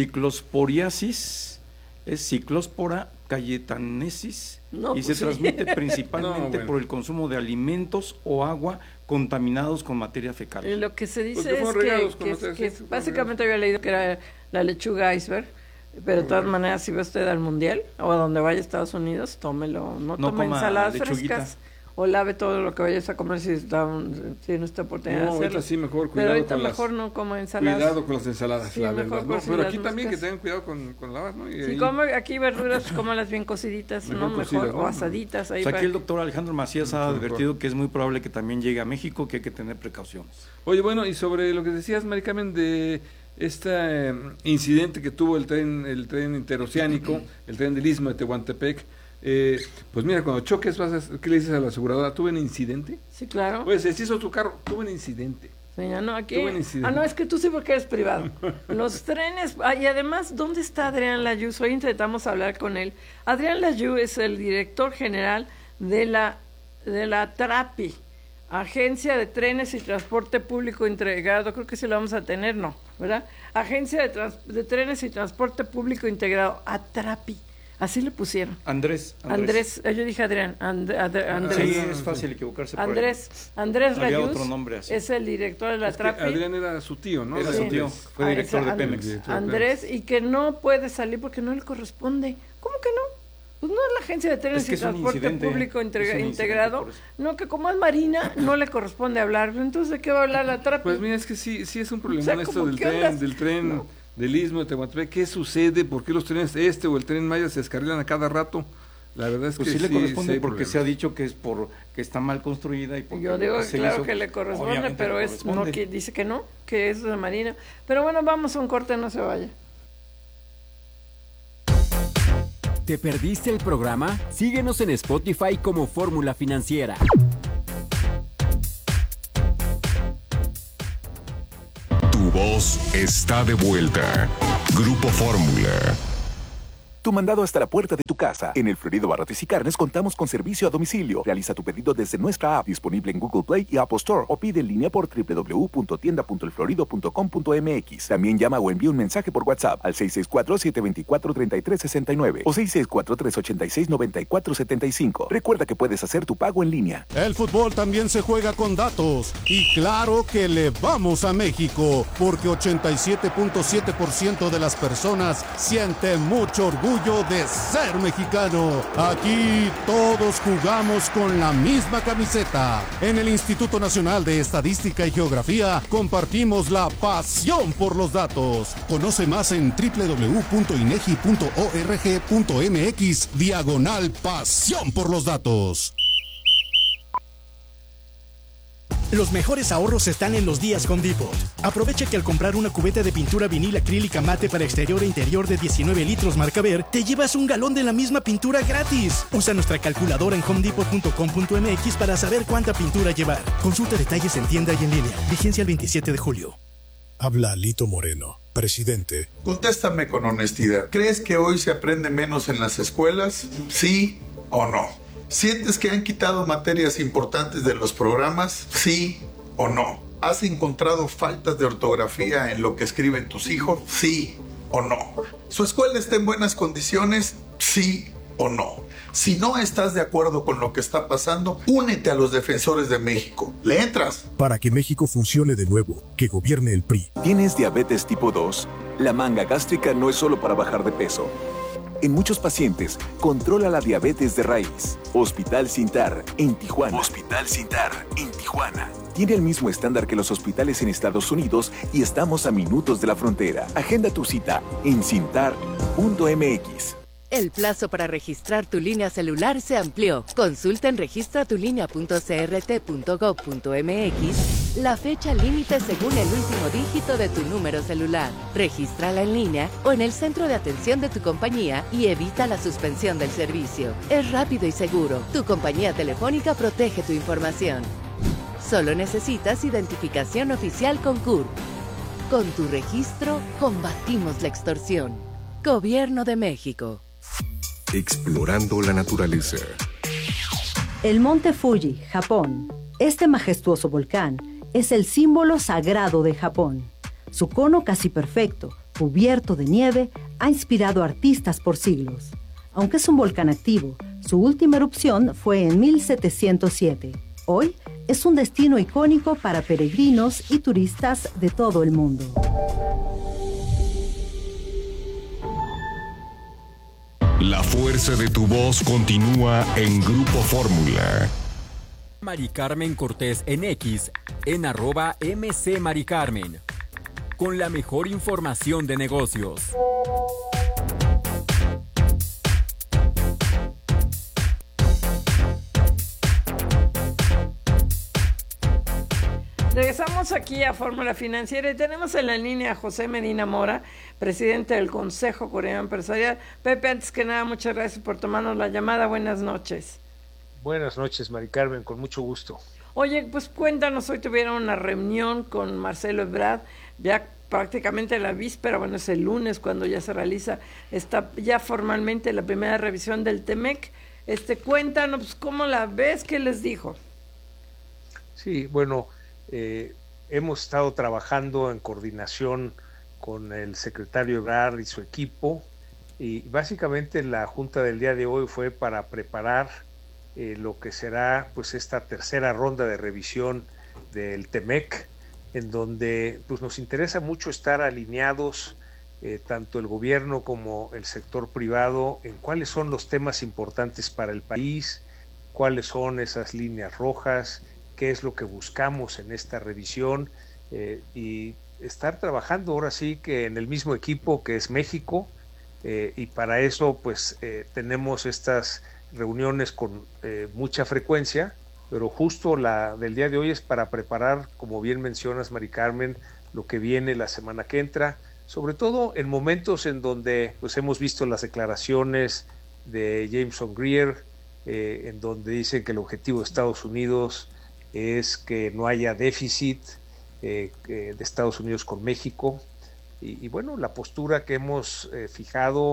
ciclosporiasis, es ciclospora cayetanesis, no, y pues se sí. transmite principalmente no, bueno. por el consumo de alimentos o agua contaminados con materia fecal. Y lo que se dice Porque es regados, que, que, es, que sí, básicamente había leído que era la lechuga iceberg, pero de todas maneras, si va usted al mundial o a donde vaya a Estados Unidos, tómelo, no, No tome coma ensaladas lechuguita. frescas, o lave todo lo que vayas a comer si está un, tiene esta oportunidad No, de hacerlo. ahorita sí mejor, Pero cuidado ahorita con mejor las, no coma ensaladas. cuidado con las ensaladas, Sí, la mejor verdad. por No, si pero las aquí también que moscas. tengan cuidado con, con lavas, ¿no? Y Si ahí- come aquí verduras, cómalas bien cociditas, Mejor ¿no? Mejor, cocidas, ¿no? o asaditas. Ahí O sea, para- aquí el doctor Alejandro Macías ha Mejor. advertido que es muy probable que también llegue a México, que hay que tener precauciones. Oye, bueno, y sobre lo que decías, Mari Carmen, de este eh, incidente que tuvo el tren el tren interoceánico, el tren del Istmo de Tehuantepec, eh, pues mira, cuando choques, vas a, ¿qué le dices a la aseguradora? ¿Tuve un incidente? Sí, claro. Pues se hizo tu carro, tuve un incidente. Señor, no, aquí. Tuve un incidente. Ah, no, es que tú sí porque eres privado. Los trenes. Ah, y además, ¿dónde está Adrián Layuz? Hoy intentamos hablar con él. Adrián Layuz es el director general de la, de la TRAPI, Agencia de Trenes y Transporte Público Integrado. Creo que sí lo vamos a tener, ¿no? ¿Verdad? Agencia de, Trans- de Trenes y Transporte Público Integrado, ATRAPI. Así le pusieron. Andrés. Andrés, eh, yo dije Adrián. And- Ad- Andrés. Sí, es fácil equivocarse por ahí. Andrés, Andrés Había Layuz otro nombre así. es el director de la Es que TRAPI. Adrián era su tío, ¿no? Era Sí. su tío, fue Ah, director esa- de Pemex. Director de Andrés, y que no puede salir porque no le corresponde. ¿Cómo que no? Pues no es la Agencia de Trenes Es que y es un Transporte incidente, Público es un integra- incidente, Integrado. por eso. No, que como es Marina, no le corresponde hablar. Entonces, ¿de qué va a hablar la TRAPI? Pues mira, es que sí, sí es un problema O sea, esto ¿cómo del qué tren, ondas? del tren, No. del Istmo de Tehuantepec. ¿Qué sucede? ¿Por qué los trenes este o el tren Maya se descarrilan a cada rato? La verdad es Pues que sí le corresponde hay porque problemas. se ha dicho que es por que está mal construida y porque Yo digo, se claro hizo, que le corresponde, obviamente pero le es no corresponde. que dice que no, que es de Marina. Pero bueno, vamos a un corte, no se vaya. ¿Te perdiste el programa? Síguenos en Spotify como Fórmula Financiera. Tu voz está de vuelta. Grupo Fórmula. Tu mandado hasta la puerta de tu casa. En El Florido Barrotes y Carnes contamos con servicio a domicilio. Realiza tu pedido desde nuestra app, disponible en Google Play y Apple Store, o pide en línea por doble u doble u doble u punto tienda punto el florido punto com punto m x. También llama o envía un mensaje por WhatsApp al seis seis cuatro, siete dos cuatro, tres tres seis nueve o seis seis cuatro, tres ocho seis, nueve cuatro siete cinco. Recuerda que puedes hacer tu pago en línea. El fútbol también se juega con datos. Y claro que le vamos a México, porque ochenta y siete punto siete por ciento de las personas sienten mucho orgullo de ser mexicano. Aquí todos jugamos con la misma camiseta. En el Instituto Nacional de Estadística y Geografía compartimos la pasión por los datos. Conoce más en doble u doble u doble u punto inegi punto org punto m x diagonal pasión por los datos. Los mejores ahorros están en los días Home Depot. Aprovecha que al comprar una cubeta de pintura vinil acrílica mate para exterior e interior de diecinueve litros marca Ver, te llevas un galón de la misma pintura gratis. Usa nuestra calculadora en home depot punto com punto m x para saber cuánta pintura llevar. Consulta detalles en tienda y en línea. Vigencia el veintisiete de julio. Habla Lito Moreno, presidente. Contéstame con honestidad. ¿Crees que hoy se aprende menos en las escuelas? ¿Sí o no? ¿Sientes que han quitado materias importantes de los programas? ¿Sí o no? ¿Has encontrado faltas de ortografía en lo que escriben tus hijos? ¿Sí o no? ¿Su escuela está en buenas condiciones? ¿Sí o no? Si no estás de acuerdo con lo que está pasando, únete a los defensores de México. ¿Le entras? Para que México funcione de nuevo, que gobierne el P R I. ¿Tienes diabetes tipo dos? La manga gástrica no es solo para bajar de peso. En muchos pacientes, controla la diabetes de raíz. Hospital Sintar, en Tijuana. Hospital Sintar, en Tijuana. Tiene el mismo estándar que los hospitales en Estados Unidos y estamos a minutos de la frontera. Agenda tu cita en sintar punto m x. El plazo para registrar tu línea celular se amplió. Consulta en registra tu línea punto c r t punto gov punto m x la fecha límite según el último dígito de tu número celular. Regístrala en línea o en el centro de atención de tu compañía y evita la suspensión del servicio. Es rápido y seguro. Tu compañía telefónica protege tu información. Solo necesitas identificación oficial con C U R. Con tu registro, combatimos la extorsión. Gobierno de México. Explorando la naturaleza. El monte Fuji, Japón. Este majestuoso volcán es el símbolo sagrado de Japón. Su cono casi perfecto, cubierto de nieve, ha inspirado a artistas por siglos. Aunque es un volcán activo, su última erupción fue en mil setecientos siete. Hoy es un destino icónico para peregrinos y turistas de todo el mundo. La fuerza de tu voz continúa en Grupo Fórmula. Mari Carmen Cortés en X, en arroba mc Mari Carmen, con la mejor información de negocios. Regresamos aquí a Fórmula Financiera y tenemos en la línea a José Medina Mora, presidente del Consejo Coreano Empresarial. Pepe, antes que nada, muchas gracias por tomarnos la llamada. Buenas noches. Buenas noches, Mari Carmen, con mucho gusto. Oye, pues cuéntanos, hoy tuvieron una reunión con Marcelo Ebrard, ya prácticamente la víspera, bueno, es el lunes cuando ya se realiza está ya formalmente la primera revisión del TEMEC. Este, cuéntanos, pues, ¿cómo la ves? ¿Qué les dijo? Sí, bueno, eh, hemos estado trabajando en coordinación con el secretario Ebrard y su equipo, y básicamente la junta del día de hoy fue para preparar eh, lo que será pues esta tercera ronda de revisión del TEMEC, en donde pues nos interesa mucho estar alineados eh, tanto el gobierno como el sector privado en cuáles son los temas importantes para el país, cuáles son esas líneas rojas, qué es lo que buscamos en esta revisión, eh, y estar trabajando ahora sí que en el mismo equipo que es México, eh, y para eso pues eh, tenemos estas reuniones con eh, mucha frecuencia, pero justo la del día de hoy es para preparar, como bien mencionas, Mari Carmen, lo que viene la semana que entra, sobre todo en momentos en donde pues hemos visto las declaraciones de Jameson Greer, eh, en donde dicen que el objetivo de Estados Unidos es que no haya déficit eh, eh, de Estados Unidos con México, y, y bueno, la postura que hemos eh, fijado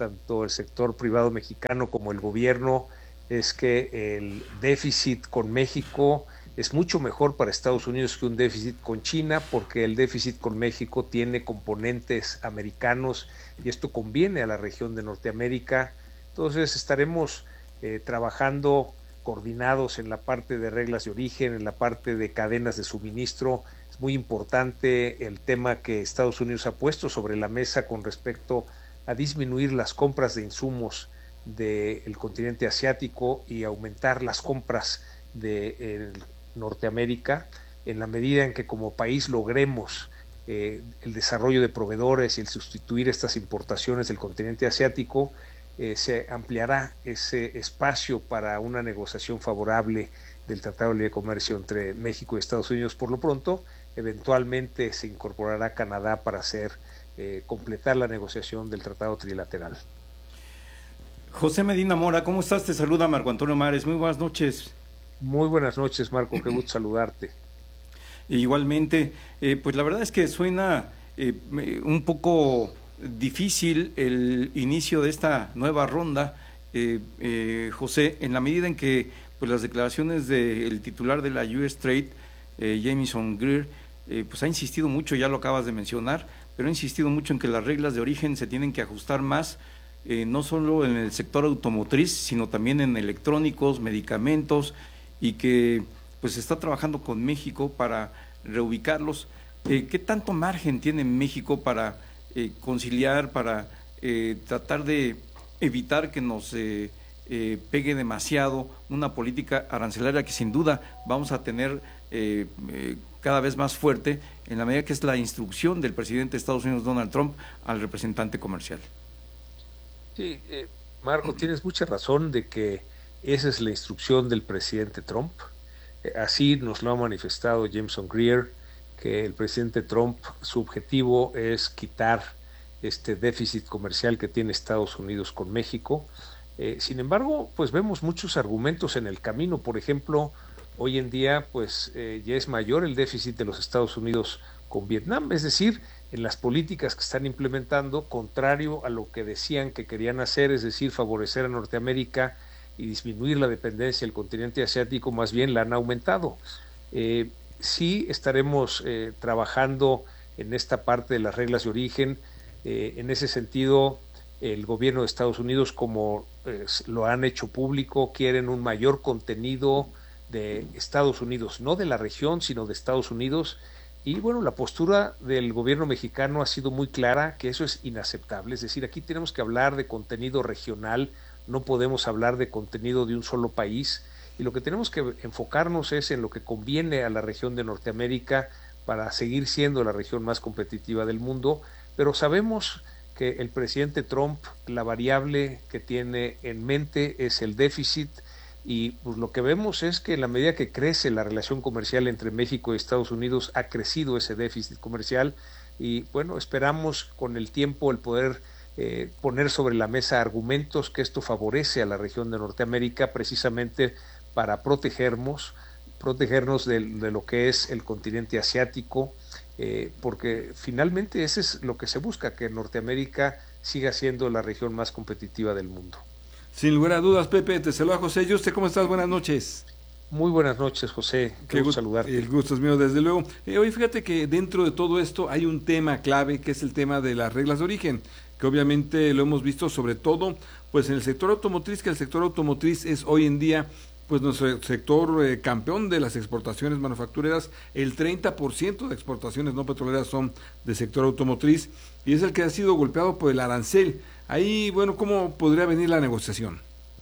tanto el sector privado mexicano como el gobierno es que el déficit con México es mucho mejor para Estados Unidos que un déficit con China, porque el déficit con México tiene componentes americanos y esto conviene a la región de Norteamérica. Entonces estaremos eh, trabajando coordinados en la parte de reglas de origen, en la parte de cadenas de suministro. Es muy importante el tema que Estados Unidos ha puesto sobre la mesa con respecto a disminuir las compras de insumos del continente asiático y aumentar las compras de eh, Norteamérica, en la medida en que como país logremos eh, el desarrollo de proveedores y el sustituir estas importaciones del continente asiático, eh, se ampliará ese espacio para una negociación favorable del Tratado de Libre Comercio entre México y Estados Unidos. Por lo pronto, eventualmente se incorporará Canadá para hacer eh, completar la negociación del Tratado Trilateral. José Medina Mora, ¿cómo estás? Te saluda Marco Antonio Mares. Muy buenas noches. Muy buenas noches, Marco, qué gusto saludarte. Igualmente, eh, pues la verdad es que suena eh, un poco difícil el inicio de esta nueva ronda, eh, eh, José, en la medida en que pues las declaraciones del titular de la U S Trade, eh, Jamieson Greer, eh, pues ha insistido mucho, ya lo acabas de mencionar, pero ha insistido mucho en que las reglas de origen se tienen que ajustar más, eh, no solo en el sector automotriz, sino también en electrónicos, medicamentos, y que pues está trabajando con México para reubicarlos. Eh, ¿Qué tanto margen tiene México para eh, conciliar, para eh, tratar de evitar que nos eh, eh, pegue demasiado una política arancelaria que sin duda vamos a tener eh, eh, cada vez más fuerte en la medida que es la instrucción del presidente de Estados Unidos, Donald Trump, al representante comercial? Sí, eh, Marco, tienes mucha razón de que esa es la instrucción del presidente Trump. Eh, así nos lo ha manifestado Jamieson Greer, que el presidente Trump, su objetivo es quitar este déficit comercial que tiene Estados Unidos con México. Eh, sin embargo, pues vemos muchos argumentos en el camino. Por ejemplo, hoy en día pues eh, ya es mayor el déficit de los Estados Unidos con Vietnam, es decir, en las políticas que están implementando, contrario a lo que decían que querían hacer, es decir, favorecer a Norteamérica y disminuir la dependencia del continente asiático, más bien la han aumentado. Eh, sí estaremos eh, trabajando en esta parte de las reglas de origen. Eh, en ese sentido, el gobierno de Estados Unidos, como eh, lo han hecho público, quieren un mayor contenido de Estados Unidos, no de la región, sino de Estados Unidos. Y bueno, la postura del gobierno mexicano ha sido muy clara, que eso es inaceptable. Es decir, aquí tenemos que hablar de contenido regional, no podemos hablar de contenido de un solo país, y lo que tenemos que enfocarnos es en lo que conviene a la región de Norteamérica para seguir siendo la región más competitiva del mundo. Pero sabemos que el presidente Trump, la variable que tiene en mente es el déficit, y pues lo que vemos es que en la medida que crece la relación comercial entre México y Estados Unidos, ha crecido ese déficit comercial, y bueno, esperamos con el tiempo el poder Eh, poner sobre la mesa argumentos que esto favorece a la región de Norteamérica, precisamente para protegernos, protegernos de, de lo que es el continente asiático, eh, porque finalmente ese es lo que se busca, que Norteamérica siga siendo la región más competitiva del mundo. Sin lugar a dudas, Pepe, te saluda José Yuste, ¿cómo estás? Buenas noches. Muy buenas noches, José. Qué, Qué gusto saludarte. El gusto es mío, desde luego. Eh, oye, fíjate que dentro de todo esto hay un tema clave, que es el tema de las reglas de origen, que obviamente lo hemos visto sobre todo pues en el sector automotriz, que el sector automotriz es hoy en día pues nuestro sector eh, campeón de las exportaciones manufactureras. El treinta por ciento de exportaciones no petroleras son del sector automotriz, y es el que ha sido golpeado por el arancel. Ahí, bueno, ¿cómo podría venir la negociación?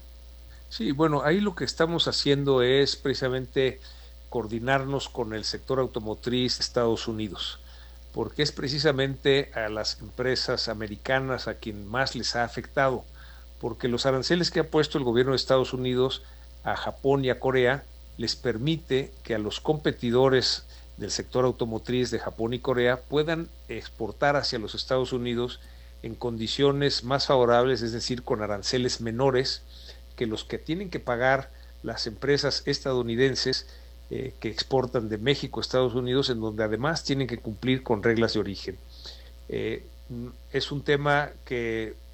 Sí, bueno, ahí lo que estamos haciendo es precisamente coordinarnos con el sector automotriz de Estados Unidos, porque es precisamente a las empresas americanas a quien más les ha afectado, porque los aranceles que ha puesto el gobierno de Estados Unidos a Japón y a Corea les permite que a los competidores del sector automotriz de Japón y Corea puedan exportar hacia los Estados Unidos en condiciones más favorables, es decir, con aranceles menores que los que tienen que pagar las empresas estadounidenses eh, que exportan de México a Estados Unidos, en donde además tienen que cumplir con reglas de origen. Eh, es un tema que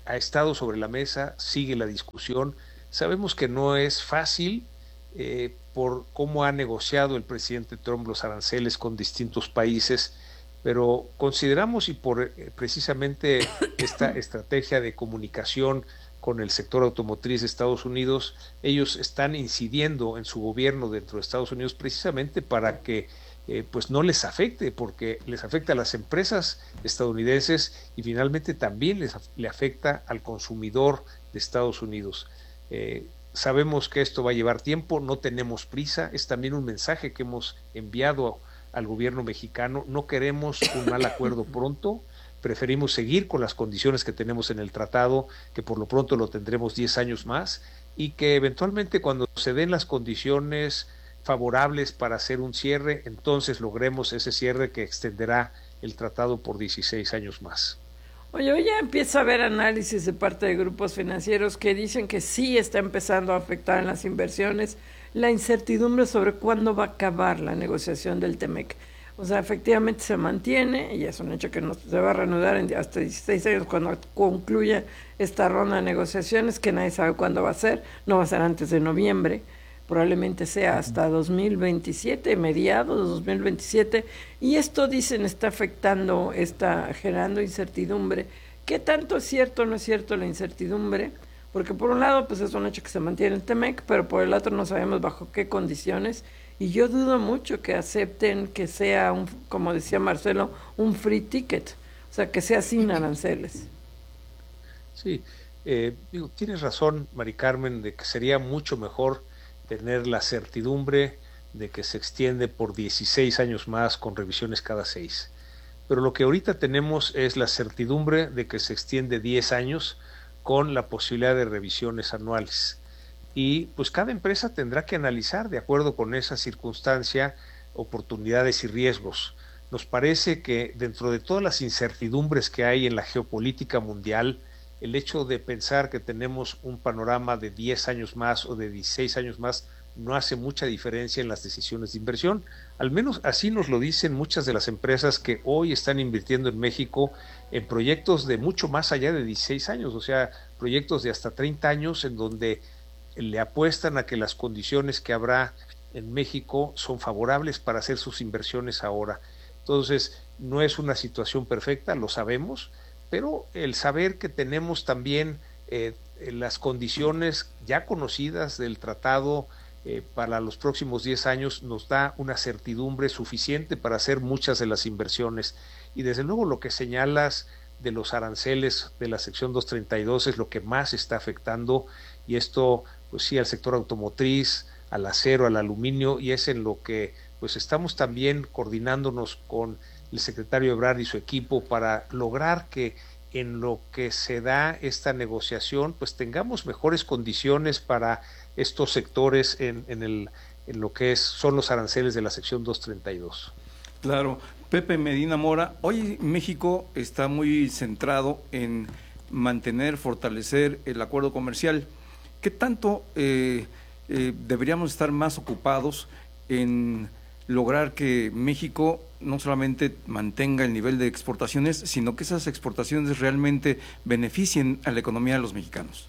ha estado sobre la mesa, sigue la discusión. Sabemos que no es fácil eh, por cómo ha negociado el presidente Trump los aranceles con distintos países, pero consideramos, y por eh, precisamente esta estrategia de comunicación con el sector automotriz de Estados Unidos, ellos están incidiendo en su gobierno dentro de Estados Unidos precisamente para que eh, pues no les afecte, porque les afecta a las empresas estadounidenses y finalmente también les le afecta al consumidor de Estados Unidos. Eh, sabemos que esto va a llevar tiempo, no tenemos prisa, es también un mensaje que hemos enviado al gobierno mexicano, no queremos un mal acuerdo pronto, preferimos seguir con las condiciones que tenemos en el tratado, que por lo pronto lo tendremos diez años más, y que eventualmente cuando se den las condiciones favorables para hacer un cierre, entonces logremos ese cierre que extenderá el tratado por dieciséis años más. Oye, hoy ya empieza a haber análisis de parte de grupos financieros que dicen que sí está empezando a afectar en las inversiones la incertidumbre sobre cuándo va a acabar la negociación del TEMEC. O sea, efectivamente se mantiene, y es un hecho que no se va a reanudar en hasta dieciséis años cuando concluya esta ronda de negociaciones, que nadie sabe cuándo va a ser, no va a ser antes de noviembre, probablemente sea hasta dos mil veintisiete, mediados de dos mil veintisiete, y esto, dicen, está afectando, está generando incertidumbre. ¿Qué tanto es cierto o no es cierto la incertidumbre? Porque por un lado, pues es un hecho que se mantiene el TEMEC, pero por el otro no sabemos bajo qué condiciones, y yo dudo mucho que acepten que sea, un, como decía Marcelo, un free ticket, o sea, que sea sin aranceles. Sí, eh, digo, tienes razón, Mari Carmen, de que sería mucho mejor tener la certidumbre de que se extiende por dieciséis años más con revisiones cada seis. Pero lo que ahorita tenemos es la certidumbre de que se extiende diez años con la posibilidad de revisiones anuales. Y pues cada empresa tendrá que analizar de acuerdo con esa circunstancia oportunidades y riesgos. Nos parece que dentro de todas las incertidumbres que hay en la geopolítica mundial, el hecho de pensar que tenemos un panorama de diez años más o de dieciséis años más no hace mucha diferencia en las decisiones de inversión. Al menos así nos lo dicen muchas de las empresas que hoy están invirtiendo en México en proyectos de mucho más allá de dieciséis años, o sea, proyectos de hasta treinta años en donde le apuestan a que las condiciones que habrá en México son favorables para hacer sus inversiones ahora. Entonces, no es una situación perfecta, lo sabemos, pero el saber que tenemos también eh, las condiciones ya conocidas del tratado eh, para los próximos diez años nos da una certidumbre suficiente para hacer muchas de las inversiones. Y desde luego lo que señalas de los aranceles de la sección doscientos treinta y dos es lo que más está afectando, y esto pues sí al sector automotriz, al acero, al aluminio, y es en lo que pues estamos también coordinándonos con el secretario Ebrard y su equipo para lograr que en lo que se da esta negociación pues tengamos mejores condiciones para estos sectores en, en, el, en lo que es, son los aranceles de la sección doscientos treinta y dos. Claro. Pepe Medina Mora, hoy México está muy centrado en mantener, fortalecer el acuerdo comercial. ¿Qué tanto eh, eh, deberíamos estar más ocupados en lograr que México no solamente mantenga el nivel de exportaciones, sino que esas exportaciones realmente beneficien a la economía de los mexicanos?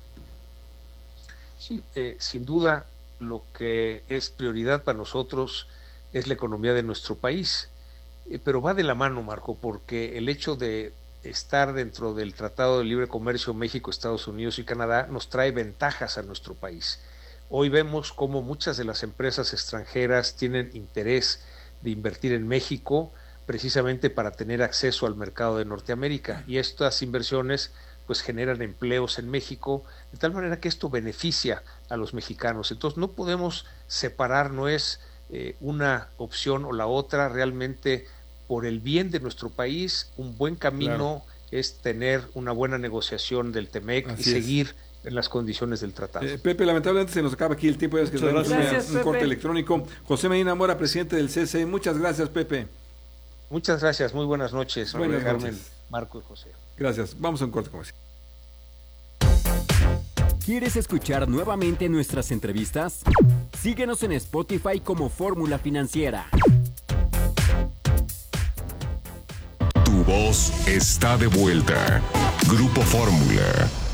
Sí, eh, sin duda lo que es prioridad para nosotros es la economía de nuestro país, eh, pero va de la mano, Marco, porque el hecho de estar dentro del Tratado de Libre Comercio México, Estados Unidos y Canadá nos trae ventajas a nuestro país. Hoy vemos cómo muchas de las empresas extranjeras tienen interés de invertir en México precisamente para tener acceso al mercado de Norteamérica, y estas inversiones pues generan empleos en México, de tal manera que esto beneficia a los mexicanos. Entonces no podemos separar, no es eh, una opción o la otra, realmente por el bien de nuestro país, un buen camino claro. es tener una buena negociación del TEMEC Así y seguir es. en las condiciones del tratado. Eh, Pepe, lamentablemente se nos acaba aquí el tiempo, ya es que tenemos un, un corte electrónico. José Medina Mora, presidente del C C E, muchas gracias, Pepe. Muchas gracias, muy buenas noches. Buenas Carmen, noches. Marco y José. Gracias, vamos a un corte comercial. ¿Quieres escuchar nuevamente nuestras entrevistas? Síguenos en Spotify como Fórmula Financiera. Tu voz está de vuelta. Grupo Fórmula.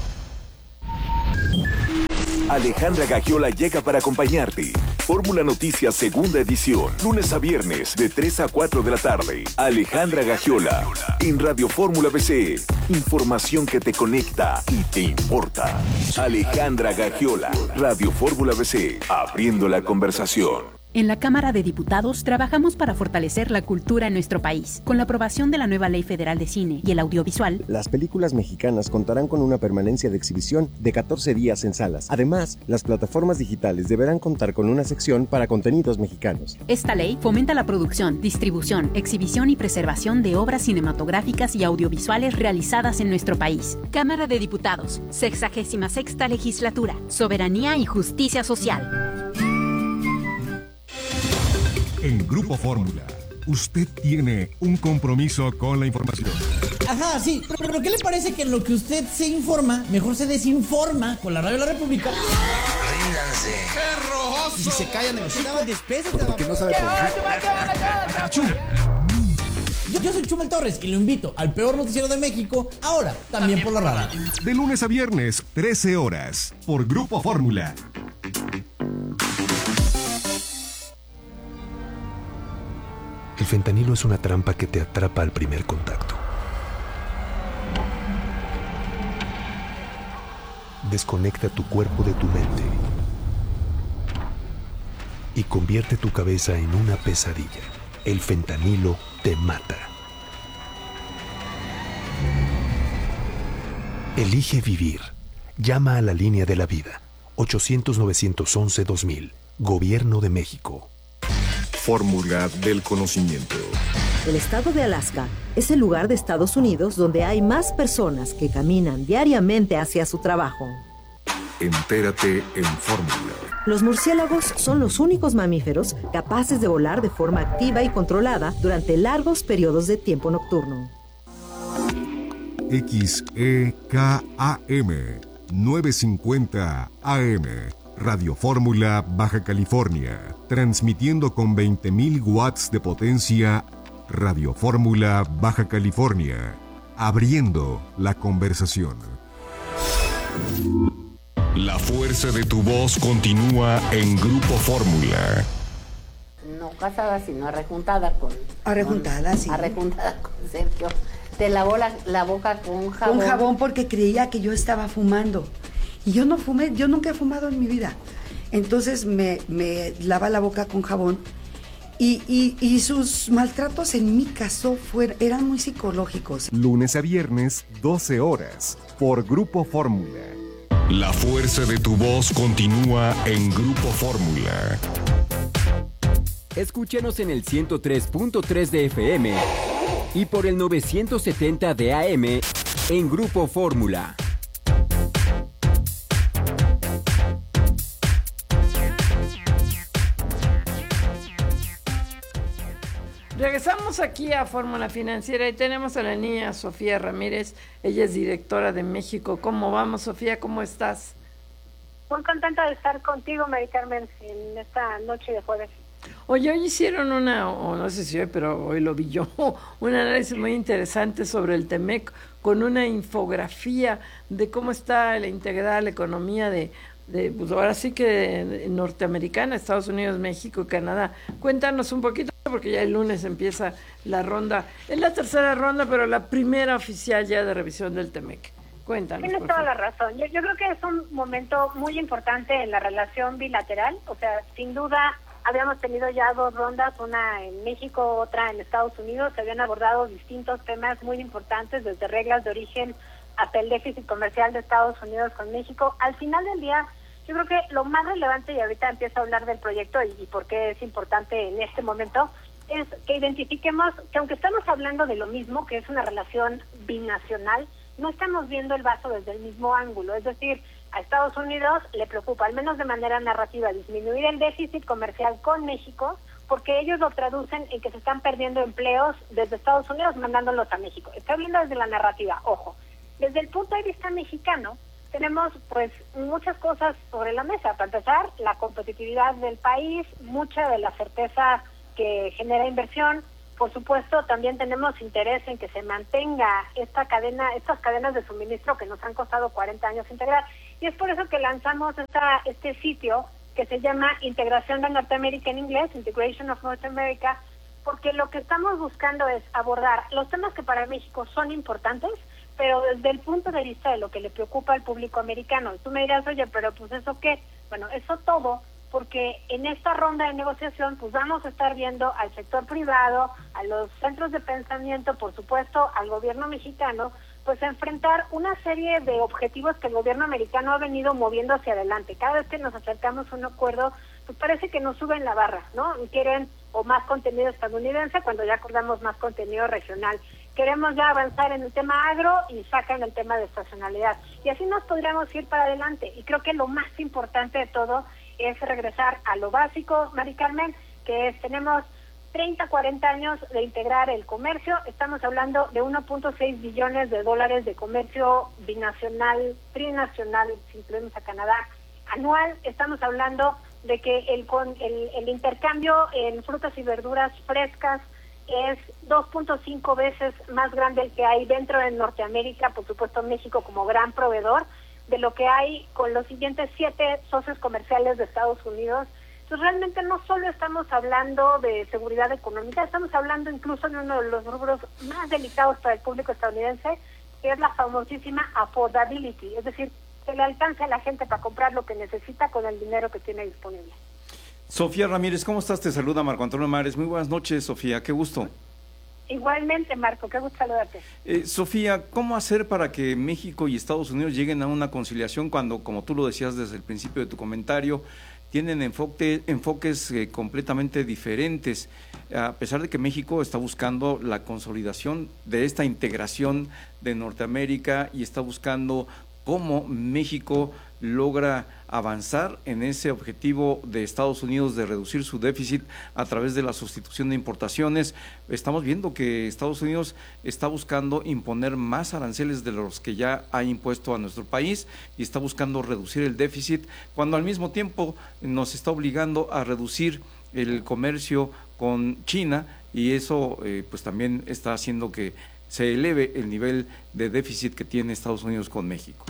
Alejandra Gagiola llega para acompañarte. Fórmula Noticias Segunda Edición, lunes a viernes de tres a cuatro de la tarde. Alejandra Gagiola, en Radio Fórmula B C. Información que te conecta y te importa. Alejandra Gagiola, Radio Fórmula B C, abriendo la conversación. En la Cámara de Diputados trabajamos para fortalecer la cultura en nuestro país. Con la aprobación de la nueva Ley Federal de Cine y el Audiovisual, las películas mexicanas contarán con una permanencia de exhibición de catorce días en salas. Además, las plataformas digitales deberán contar con una sección para contenidos mexicanos. Esta ley fomenta la producción, distribución, exhibición y preservación de obras cinematográficas y audiovisuales realizadas en nuestro país. Cámara de Diputados, sexagésima sexta Legislatura, Soberanía y Justicia Social. En Grupo Fórmula, usted tiene un compromiso con la información. Ajá, sí, pero, pero ¿qué le parece que en lo que usted se informa, mejor se desinforma con la Radio de la República? Ríndanse. ¡Qué Y si se callan, negociaban despesas. Porque no sabe producir. Yo, yo soy Chumel Torres y lo invito al peor noticiero de México, ahora también por la radio. De lunes a viernes, trece horas, por Grupo Fórmula. El fentanilo es una trampa que te atrapa al primer contacto. Desconecta tu cuerpo de tu mente y convierte tu cabeza en una pesadilla. El fentanilo te mata. Elige vivir. Llama a la línea de la vida. ochocientos, novecientos once, dos mil. Gobierno de México. Fórmula del conocimiento. El estado de Alaska es el lugar de Estados Unidos donde hay más personas que caminan diariamente hacia su trabajo. Entérate en Fórmula. Los murciélagos son los únicos mamíferos capaces de volar de forma activa y controlada durante largos periodos de tiempo nocturno. X E K A M novecientos cincuenta A M Radio Fórmula Baja California, transmitiendo con veinte mil watts de potencia. Radio Fórmula Baja California, abriendo la conversación. La fuerza de tu voz continúa en Grupo Fórmula. No casada, sino arrejuntada con... Arrejuntada, con, sí. Arrejuntada con Sergio. Te lavó la, la boca con jabón. Con jabón porque creía que yo estaba fumando. Y yo no fumé, yo nunca he fumado en mi vida. Entonces me, me lava la boca con jabón. Y, y, y sus maltratos en mi caso fueron, eran muy psicológicos. Lunes a viernes, doce horas, por Grupo Fórmula. La fuerza de tu voz continúa en Grupo Fórmula. Escúchenos en el ciento tres punto tres de F M y por el novecientos setenta de A M en Grupo Fórmula. Regresamos aquí a Fórmula Financiera y tenemos a la niña Sofía Ramírez. Ella es directora de México. ¿Cómo vamos, Sofía? ¿Cómo estás? Muy contenta de estar contigo, Mari Carmen, en esta noche de jueves. Oye, hoy hicieron una, o no sé si hoy, pero hoy lo vi yo, un análisis muy interesante sobre el Temec con una infografía de cómo está la integrada la economía de, de pues ahora sí que de, de norteamericana, Estados Unidos, México y Canadá. Cuéntanos un poquito, porque ya el lunes empieza la ronda, es la tercera ronda, pero la primera oficial ya de revisión del Temec. Cuéntanos. Tienes toda la razón. Yo, yo creo que es un momento muy importante en la relación bilateral. O sea, sin duda, habíamos tenido ya dos rondas, una en México, otra en Estados Unidos. Se habían abordado distintos temas muy importantes, desde reglas de origen hasta el déficit comercial de Estados Unidos con México. Al final del día, yo creo que lo más relevante, y ahorita empiezo a hablar del proyecto y, y por qué es importante en este momento, es que identifiquemos que aunque estamos hablando de lo mismo, que es una relación binacional, no estamos viendo el vaso desde el mismo ángulo. Es decir, a Estados Unidos le preocupa, al menos de manera narrativa, disminuir el déficit comercial con México, porque ellos lo traducen en que se están perdiendo empleos desde Estados Unidos mandándolos a México. Estoy hablando desde la narrativa, ojo. Desde el punto de vista mexicano, tenemos pues muchas cosas sobre la mesa. Para empezar, la competitividad del país, mucha de la certeza que genera inversión. Por supuesto, también tenemos interés en que se mantenga esta cadena, estas cadenas de suministro que nos han costado cuarenta años integrar. Y es por eso que lanzamos esta, este sitio que se llama Integración de Norteamérica en inglés, Integration of North America, porque lo que estamos buscando es abordar los temas que para México son importantes, pero desde el punto de vista de lo que le preocupa al público americano. Tú me dirás, oye, pero pues ¿eso qué? Bueno, eso todo, porque en esta ronda de negociación pues vamos a estar viendo al sector privado, a los centros de pensamiento, por supuesto, al gobierno mexicano, pues enfrentar una serie de objetivos que el gobierno americano ha venido moviendo hacia adelante. Cada vez que nos acercamos a un acuerdo, pues parece que nos suben la barra, ¿no? Quieren o más contenido estadounidense cuando ya acordamos más contenido regional. Queremos ya avanzar en el tema agro y sacan el tema de estacionalidad. Y así nos podríamos ir para adelante. Y creo que lo más importante de todo es regresar a lo básico, Mari Carmen, que es, tenemos treinta, cuarenta años de integrar el comercio. Estamos hablando de uno punto seis billones de dólares de comercio binacional, trinacional, si incluimos a Canadá, anual. Estamos hablando de que el, con, el, el intercambio en frutas y verduras frescas es dos punto cinco veces más grande el que hay dentro de Norteamérica, por supuesto México como gran proveedor, de lo que hay con los siguientes siete socios comerciales de Estados Unidos. Entonces realmente no solo estamos hablando de seguridad económica, estamos hablando incluso de uno de los rubros más delicados para el público estadounidense, que es la famosísima affordability, es decir, que le alcance a la gente para comprar lo que necesita con el dinero que tiene disponible. Sofía Ramírez, ¿cómo estás? Te saluda Marco Antonio Mares. Muy buenas noches, Sofía, qué gusto. Igualmente, Marco, qué gusto saludarte. Eh, Sofía, ¿cómo hacer para que México y Estados Unidos lleguen a una conciliación cuando, como tú lo decías desde el principio de tu comentario, tienen enfoque, enfoques eh, completamente diferentes, a pesar de que México está buscando la consolidación de esta integración de Norteamérica y está buscando cómo México logra avanzar en ese objetivo de Estados Unidos de reducir su déficit a través de la sustitución de importaciones? Estamos viendo que Estados Unidos está buscando imponer más aranceles de los que ya ha impuesto a nuestro país y está buscando reducir el déficit, cuando al mismo tiempo nos está obligando a reducir el comercio con China, y eso eh, pues también está haciendo que se eleve el nivel de déficit que tiene Estados Unidos con México.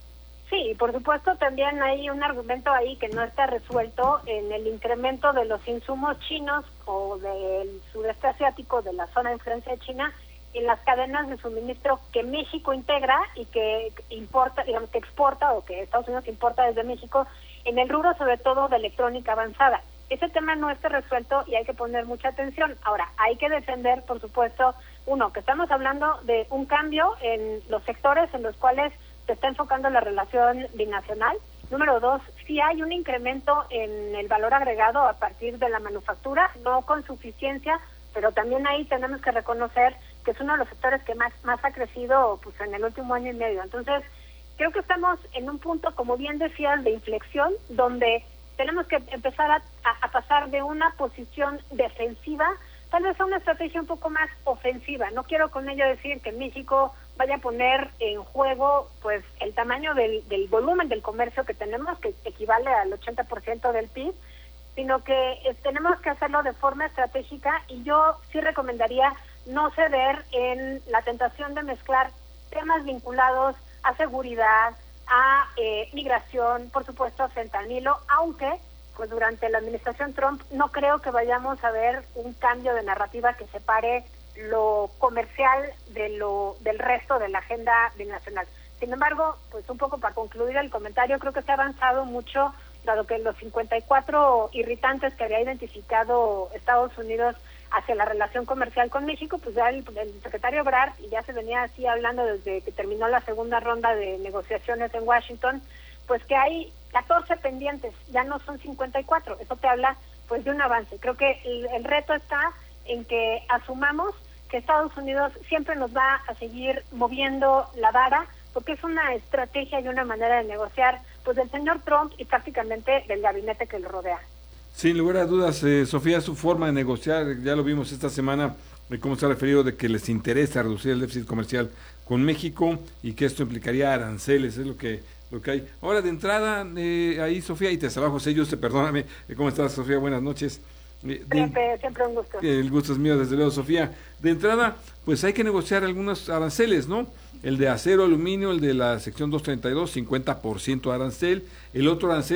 Sí, por supuesto también hay un argumento ahí que no está resuelto en el incremento de los insumos chinos o del sudeste asiático, de la zona de influencia de China, en las cadenas de suministro que México integra y que importa, digamos que exporta o que Estados Unidos importa desde México, en el rubro sobre todo de electrónica avanzada. Ese tema no está resuelto y hay que poner mucha atención. Ahora, hay que defender, por supuesto, uno, que estamos hablando de un cambio en los sectores en los cuales se está enfocando la relación binacional. Número dos, sí hay un incremento en el valor agregado a partir de la manufactura, no con suficiencia, pero también ahí tenemos que reconocer que es uno de los sectores que más, más ha crecido pues en el último año y medio. Entonces, creo que estamos en un punto, como bien decías, de inflexión, donde tenemos que empezar a, a, a pasar de una posición defensiva tal vez a una estrategia un poco más ofensiva. No quiero con ello decir que México vaya a poner en juego pues el tamaño del, del volumen del comercio que tenemos, que equivale al ochenta por ciento del P I B, sino que eh, tenemos que hacerlo de forma estratégica, y yo sí recomendaría no ceder en la tentación de mezclar temas vinculados a seguridad, a eh, migración, por supuesto a fentanilo, aunque pues durante la administración Trump no creo que vayamos a ver un cambio de narrativa que separe lo comercial de lo del resto de la agenda binacional. Sin embargo, pues un poco para concluir el comentario, creo que se ha avanzado mucho, dado que los cincuenta y cuatro irritantes que había identificado Estados Unidos hacia la relación comercial con México, pues ya el, el secretario Ebrard, y ya se venía así hablando desde que terminó la segunda ronda de negociaciones en Washington, pues que hay catorce pendientes, ya no son cincuenta y cuatro. Eso te habla pues de un avance. Creo que el, el reto está en que asumamos que Estados Unidos siempre nos va a seguir moviendo la vara, porque es una estrategia y una manera de negociar pues del señor Trump y prácticamente del gabinete que lo rodea. Sin lugar a dudas, eh, Sofía, su forma de negociar, ya lo vimos esta semana, de cómo se ha referido de que les interesa reducir el déficit comercial con México y que esto implicaría aranceles, es lo que lo que hay. Ahora, de entrada, eh, ahí, Sofía, y te saludo, José Yuste, perdóname, ¿cómo estás, Sofía? Buenas noches. Eh, siempre, de, siempre un gusto. El gusto es mío, desde luego, Sofía. De entrada, pues hay que negociar algunos aranceles, ¿no? El de acero, aluminio, el de la sección doscientos treinta y dos, cincuenta por ciento de arancel. El otro arancel